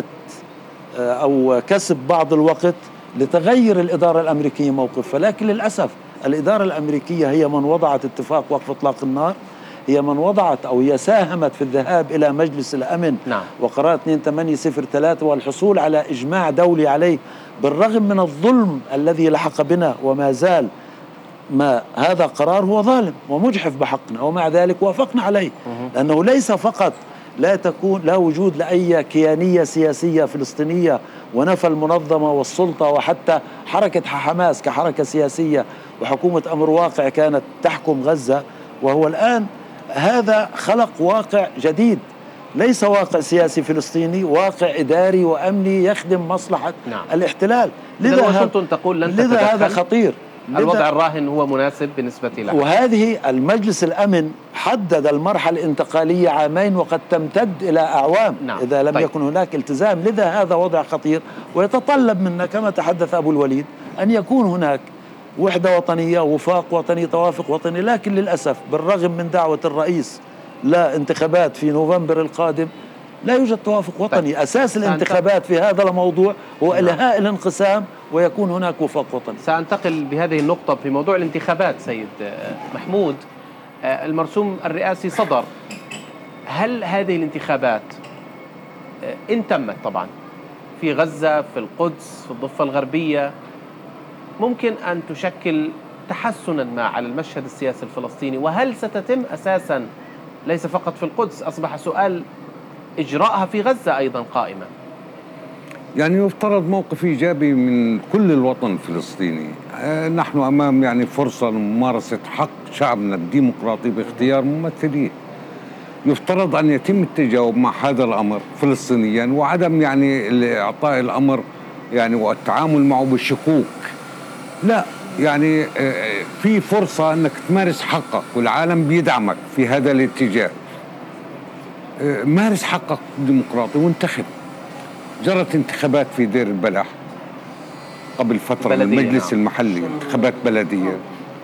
أو كسب بعض الوقت لتغير الإدارة الأمريكية موقفها. لكن للأسف الإدارة الأمريكية هي من وضعت اتفاق وقف إطلاق النار، هي من وضعت أو هي ساهمت في الذهاب إلى مجلس الأمن نعم. وقرار اثنين ثمانية صفر ثلاثة والحصول على إجماع دولي عليه، بالرغم من الظلم الذي لحق بنا وما زال. ما هذا قرار هو ظالم ومجحف بحقنا، ومع ذلك وافقنا عليه، لأنه ليس فقط لا تكون لا وجود لأي كيانية سياسية فلسطينية ونفى المنظمة والسلطة وحتى حركة حماس كحركة سياسية وحكومة أمر واقع كانت تحكم غزة، وهو الآن هذا خلق واقع جديد، ليس واقع سياسي فلسطيني، واقع إداري وأمني يخدم مصلحة نعم. الاحتلال. لذا واشنطن تقول لن لذا هذا خطير. الوضع الراهن هو مناسب بالنسبة له. وهذه المجلس الأمن حدد المرحلة الانتقالية عامين وقد تمتد إلى أعوام نعم. إذا لم طيب. يكن هناك التزام. لذا هذا وضع خطير، ويتطلب منا كما تحدث أبو الوليد أن يكون هناك وحدة وطنية، وفاق وطني، توافق وطني. لكن للأسف بالرغم من دعوة الرئيس لا انتخابات في نوفمبر القادم لا يوجد توافق وطني. طيب. أساس الانتخابات في هذا الموضوع هو نعم. إلغاء الانقسام ويكون هناك وفاق وطني. سأنتقل بهذه النقطة في موضوع الانتخابات. سيد محمود، المرسوم الرئاسي صدر، هل هذه الانتخابات إن تمت طبعا في غزة، في القدس، في الضفة الغربية، ممكن أن تشكل تحسنا ما على المشهد السياسي الفلسطيني؟ وهل ستتم أساسا ليس فقط في القدس؟ أصبح سؤال إجراءها في غزة أيضا قائما. يعني يفترض موقف إيجابي من كل الوطن الفلسطيني. نحن أمام يعني فرصة لممارسة حق شعبنا الديمقراطي باختيار ممثليه. يفترض أن يتم التجاوب مع هذا الأمر فلسطينيا، وعدم يعني إعطاء الأمر يعني والتعامل معه بالشكوك. لا، يعني في فرصة أنك تمارس حقك والعالم بيدعمك في هذا الاتجاه. مارس حقك الديمقراطي وانتخب. جرت انتخابات في دير البلح، قبل فترة من المجلس المحلي، انتخابات بلدية،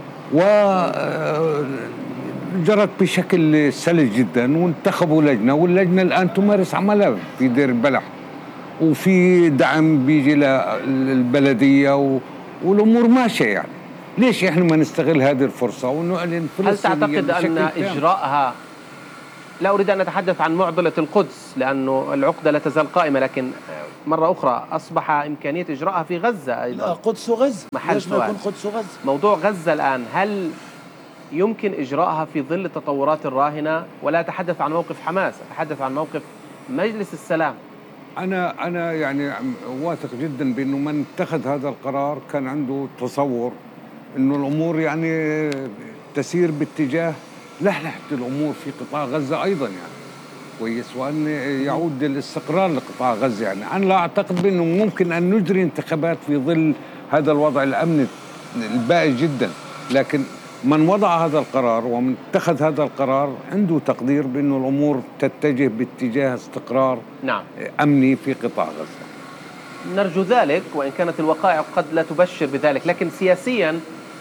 وجرت بشكل سلس جدا، وانتخبوا لجنة، واللجنة الآن تمارس عملها في دير البلح، وفي دعم بيجي للبلدية و... والأمور ماشية. يعني ليش إحنا ما نستغل هذه الفرصة ونعلن فلسطينية؟ هل تعتقد أن إجراءها، لا أريد أن أتحدث عن معضلة القدس لأنه العقدة لا تزال قائمة، لكن مرة أخرى أصبح إمكانية إجراءها في غزة أيضا. لا، قدس وغزة، محل سؤال. يكون قدس وغزة. موضوع غزة الآن هل يمكن إجراءها في ظل التطورات الراهنة؟ ولا أتحدث عن موقف حماس، أتحدث عن موقف مجلس السلام. أنا أنا يعني واثق جدا بأنه من اتخذ هذا القرار كان عنده تصور إنه الأمور يعني تسير باتجاه لحلحة الأمور في قطاع غزة أيضا، يعني كويس، وأن يعود الاستقرار لقطاع غزة. يعني أنا لا أعتقد بأنه ممكن أن نجري انتخابات في ظل هذا الوضع الأمني البائس جدا، لكن من وضع هذا القرار ومن اتخذ هذا القرار عنده تقدير بأنه الأمور تتجه باتجاه استقرار نعم. أمني في قطاع غزة. نرجو ذلك، وإن كانت الوقائع قد لا تبشر بذلك، لكن سياسيا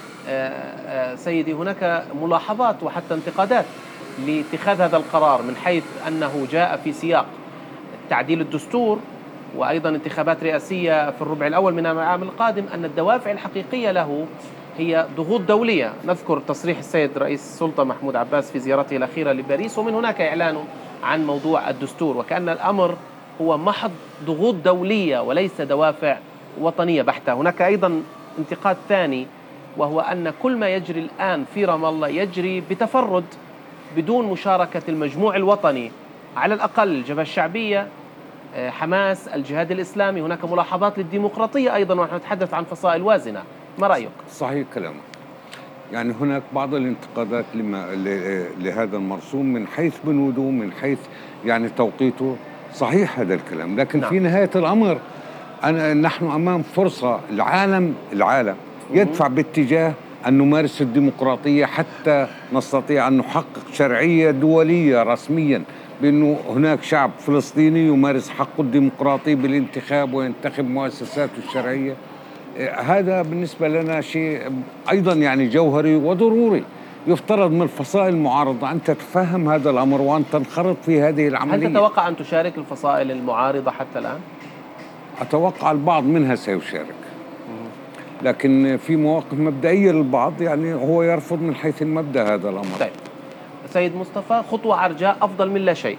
سيدي هناك ملاحظات وحتى انتقادات لاتخاذ هذا القرار، من حيث أنه جاء في سياق تعديل الدستور وأيضا انتخابات رئاسية في الربع الأول من العام القادم، أن الدوافع الحقيقية له هي ضغوط دولية. نذكر تصريح السيد رئيس السلطة محمود عباس في زيارته الأخيرة لباريس، ومن هناك إعلان عن موضوع الدستور، وكأن الأمر هو محض ضغوط دولية وليس دوافع وطنية بحتة. هناك أيضا انتقاد ثاني، وهو أن كل ما يجري الآن في رام الله يجري بتفرد بدون مشاركة المجموع الوطني، على الأقل الجبهة الشعبية، حماس، الجهاد الإسلامي. هناك ملاحظات للديمقراطية أيضا، ونحن نتحدث عن فصائل وازنة. ما رأيك؟ صحيح كلامك. يعني هناك بعض الانتقادات لما لهذا المرسوم من حيث بنوده، من حيث يعني توقيته. صحيح هذا الكلام، لكن نعم. في نهاية الأمر أنا نحن أمام فرصة. العالم العالم يدفع باتجاه أن نمارس الديمقراطية حتى نستطيع أن نحقق شرعية دولية رسميا بأنه هناك شعب فلسطيني يمارس حقه الديمقراطي بالانتخاب وينتخب مؤسساته الشرعية. هذا بالنسبة لنا شيء أيضا يعني جوهري وضروري. يفترض من الفصائل المعارضة أن تتفهم هذا الأمر وأن تنخرط في هذه العملية. هل تتوقع أن تشارك الفصائل المعارضة حتى الآن؟ أتوقع البعض منها سيشارك، لكن في مواقف مبدئية للبعض يعني هو يرفض من حيث المبدأ هذا الأمر. طيب سيد مصطفى، خطوة عرجاء أفضل من لا شيء.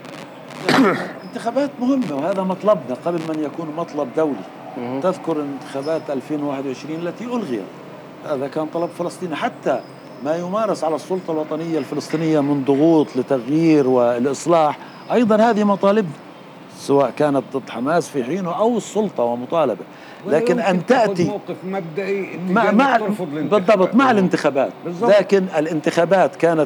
انتخابات مهمة، وهذا مطلبنا قبل من يكون مطلب دولي. تذكر انتخابات ألفين وواحد وعشرين التي ألغيت، هذا كان طلب فلسطيني. حتى ما يمارس على السلطة الوطنية الفلسطينية من ضغوط لتغيير والإصلاح أيضا هذه مطالبنا، سواء كانت ضد حماس في حينه أو السلطة ومطالبة. لكن أن تأتي موقف مبدئي مع, مع بالضبط مع الانتخابات بالضبط. لكن الانتخابات كانت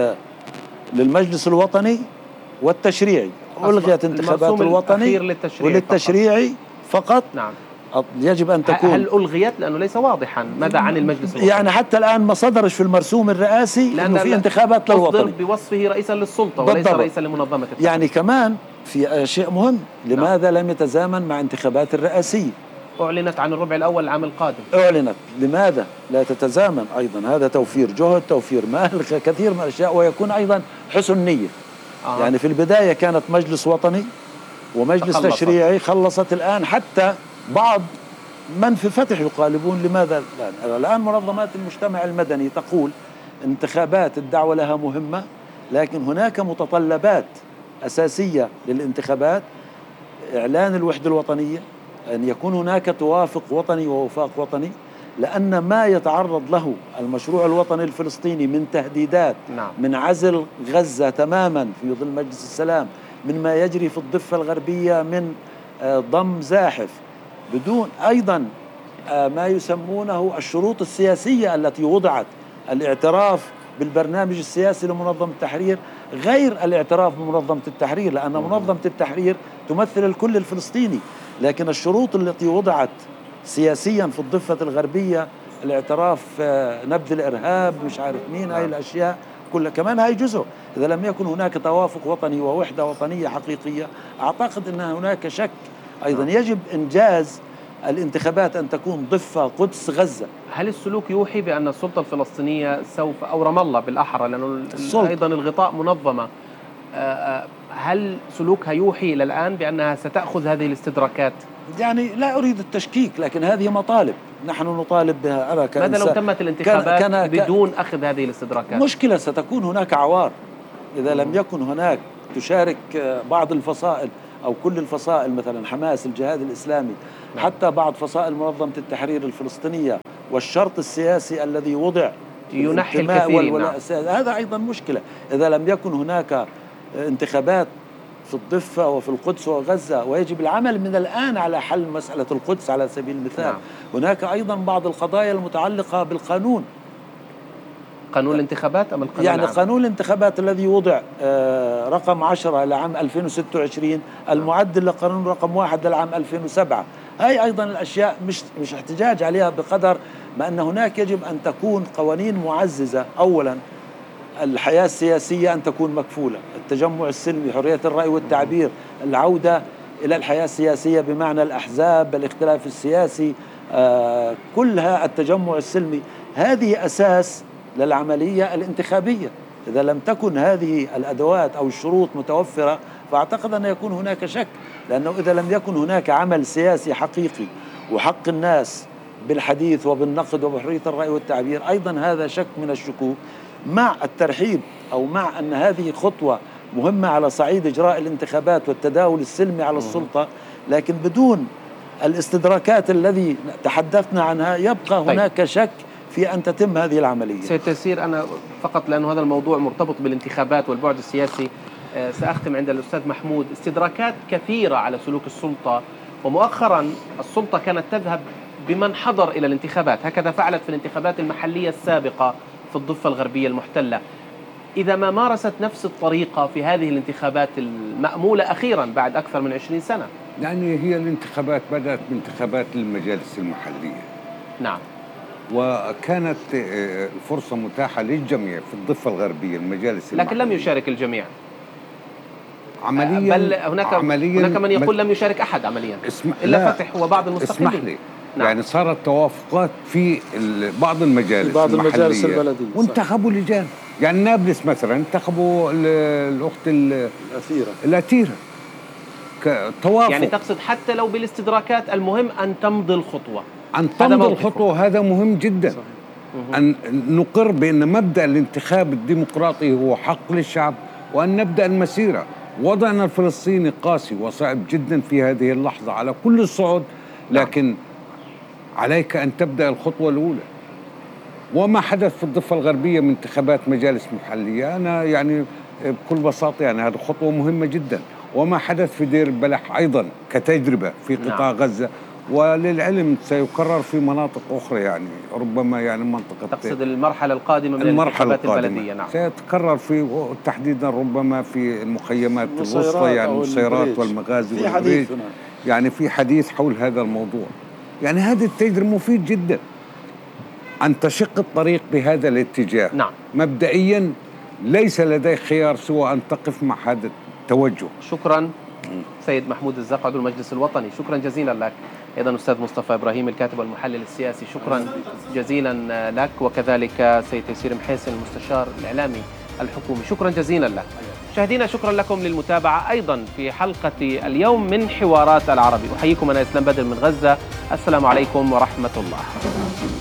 للمجلس الوطني والتشريعي، ألغيت انتخابات الوطني وللتشريعي فقط. نعم. يجب أن تكون. هل ألغيت؟ لأنه ليس واضحا ماذا عن المجلس الوطني. يعني حتى الآن ما صدرش في المرسوم الرئاسي لأنه في انتخابات للوطني، بوصفه رئيسا للسلطة وليس رئيسا لمنظمة التحرير. يعني كمان في شيء مهم، لماذا نعم. لم يتزامن مع انتخابات الرئاسية؟ أعلنت عن الربع الأول العام القادم. أعلنت، لماذا لا تتزامن أيضا؟ هذا توفير جهد، توفير مال، كثير من الأشياء، ويكون أيضا حسن نية. آه. يعني في البداية كانت مجلس وطني ومجلس خلصت. تشريعي، خلصت الآن. حتى بعض من في فتح يقالبون لماذا الآن؟ الآن منظمات المجتمع المدني تقول انتخابات الدعوة لها مهمة، لكن هناك متطلبات أساسية للانتخابات: إعلان الوحدة الوطنية، أن يكون هناك توافق وطني ووفاق وطني، لأن ما يتعرض له المشروع الوطني الفلسطيني من تهديدات، نعم. من عزل غزة تماما في ظل مجلس السلام، من ما يجري في الضفة الغربية من ضم زاحف، بدون أيضا ما يسمونه الشروط السياسية التي وضعت، الاعتراف بالبرنامج السياسي لمنظمة التحرير غير الاعتراف بمنظمة التحرير، لأن منظمة التحرير تمثل الكل الفلسطيني، لكن الشروط التي وضعت سياسيا في الضفة الغربية، الاعتراف نبذ الإرهاب، مش عارف مين، هاي الأشياء كلها كمان هاي جزء. إذا لم يكن هناك توافق وطني ووحدة وطنية حقيقية، أعتقد أن هناك شك. أيضا يجب إنجاز الانتخابات أن تكون ضفة قدس غزة. هل السلوك يوحي بأن السلطة الفلسطينية سوف، أو رام الله بالأحرى لأنه أيضا الغطاء منظمة، هل سلوكها يوحي إلى الآن بأنها ستأخذ هذه الاستدراكات؟ يعني لا أريد التشكيك، لكن هذه مطالب نحن نطالب بها. أنا ماذا لو تمت الانتخابات كان كان بدون أخذ هذه الاستدراكات؟ مشكلة، ستكون هناك عوار إذا لم يكن هناك تشارك بعض الفصائل أو كل الفصائل، مثلا حماس، الجهاد الإسلامي، حتى بعض فصائل منظمة التحرير الفلسطينية، والشرط السياسي الذي وضع ينحي الكثيرين. نعم. هذا أيضا مشكلة إذا لم يكن هناك انتخابات في الضفة وفي القدس وغزة، ويجب العمل من الآن على حل مسألة القدس على سبيل المثال. نعم. هناك أيضا بعض القضايا المتعلقة بالقانون، قانون الانتخابات أم القانون يعني العام؟ قانون الانتخابات الذي وضع رقم عشرة لعام ألفين وستة وعشرين، المعدل لقانون رقم واحد للعام ألفين وسبعة. هاي أيضا الأشياء مش مش احتجاج عليها بقدر ما أن هناك يجب أن تكون قوانين معززة. أولا الحياة السياسية أن تكون مكفولة، التجمع السلمي، حرية الرأي والتعبير، العودة إلى الحياة السياسية بمعنى الأحزاب، الاختلاف السياسي، آه كلها التجمع السلمي، هذه أساس للعملية الانتخابية. إذا لم تكن هذه الأدوات أو الشروط متوفرة فأعتقد أن يكون هناك شك، لأنه إذا لم يكن هناك عمل سياسي حقيقي وحق الناس بالحديث وبالنقد وبحرية الرأي والتعبير، أيضا هذا شك من الشكوك، مع الترحيب أو مع أن هذه خطوة مهمة على صعيد إجراء الانتخابات والتداول السلمي على السلطة، لكن بدون الاستدراكات الذي تحدثنا عنها يبقى هناك طيب. شك في أن تتم هذه العملية. سيد تيسير، أنا فقط لأنه هذا الموضوع مرتبط بالانتخابات والبعد السياسي سأختم عند الأستاذ محمود. استدراكات كثيرة على سلوك السلطة، ومؤخرا السلطة كانت تذهب بمن حضر إلى الانتخابات، هكذا فعلت في الانتخابات المحلية السابقة في الضفة الغربية المحتلة. إذا ما مارست نفس الطريقة في هذه الانتخابات المأمولة أخيرا بعد أكثر من عشرين سنة، يعني هي الانتخابات بدأت بانتخابات المجالس المحلية. نعم. وكانت الفرصة متاحة للجميع في الضفة الغربية المجالس المحلية، لكن لم يشارك الجميع عمليا. بل هناك عمليا هناك من يقول لم يشارك أحد عمليا اسم... إلا فتح وبعض المستقلين. اسمح لي. نعم. يعني صارت توافقات في بعض المجالس بعض المجالس البلدية وانتخبوا لجان، يعني نابلس مثلا انتخبوا الأخت الأثيرة الأثيرة توافق. يعني تقصد حتى لو بالاستدراكات المهم أن تمضي الخطوة، أن تمضي الخطوة، هذا مهم جدا. صحيح. أن نقر بأن مبدأ الانتخاب الديمقراطي هو حق للشعب، وأن نبدأ المسيرة. وضعنا الفلسطيني قاسي وصعب جدا في هذه اللحظة على كل الصعود، لكن عليك أن تبدأ الخطوة الأولى. وما حدث في الضفة الغربية من انتخابات مجالس محلية، أنا يعني بكل بساطة يعني هذه خطوة مهمة جدا. وما حدث في دير البلح أيضا كتجربة في قطاع نعم. غزة، وللعلم سيكرر في مناطق أخرى، يعني ربما يعني منطقة، تقصد المرحلة القادمة من الانتخابات البلدية. نعم. سيتكرر في تحديدا ربما في المخيمات الوسطى، يعني النصيرات والمغازي والبريج، يعني في حديث حول هذا الموضوع. يعني هذه التجربة مفيد جدا أن تشق الطريق بهذا الاتجاه. نعم. مبدئيا ليس لديك خيار سوى أن تقف مع هذا التوجه. شكرا سيد محمود الزق عضو المجلس الوطني، شكرا جزيلا لك. أيضا أستاذ مصطفى إبراهيم الكاتب والمحلل السياسي، شكرا جزيلا لك. وكذلك سيد تيسير محيسن المستشار الإعلامي الحكومي، شكرا جزيلا لك. مشاهدينا شكرا لكم للمتابعة أيضا في حلقة اليوم من حوارات العربي. أحييكم أنا إسلام بدر من غزة، السلام عليكم ورحمة الله.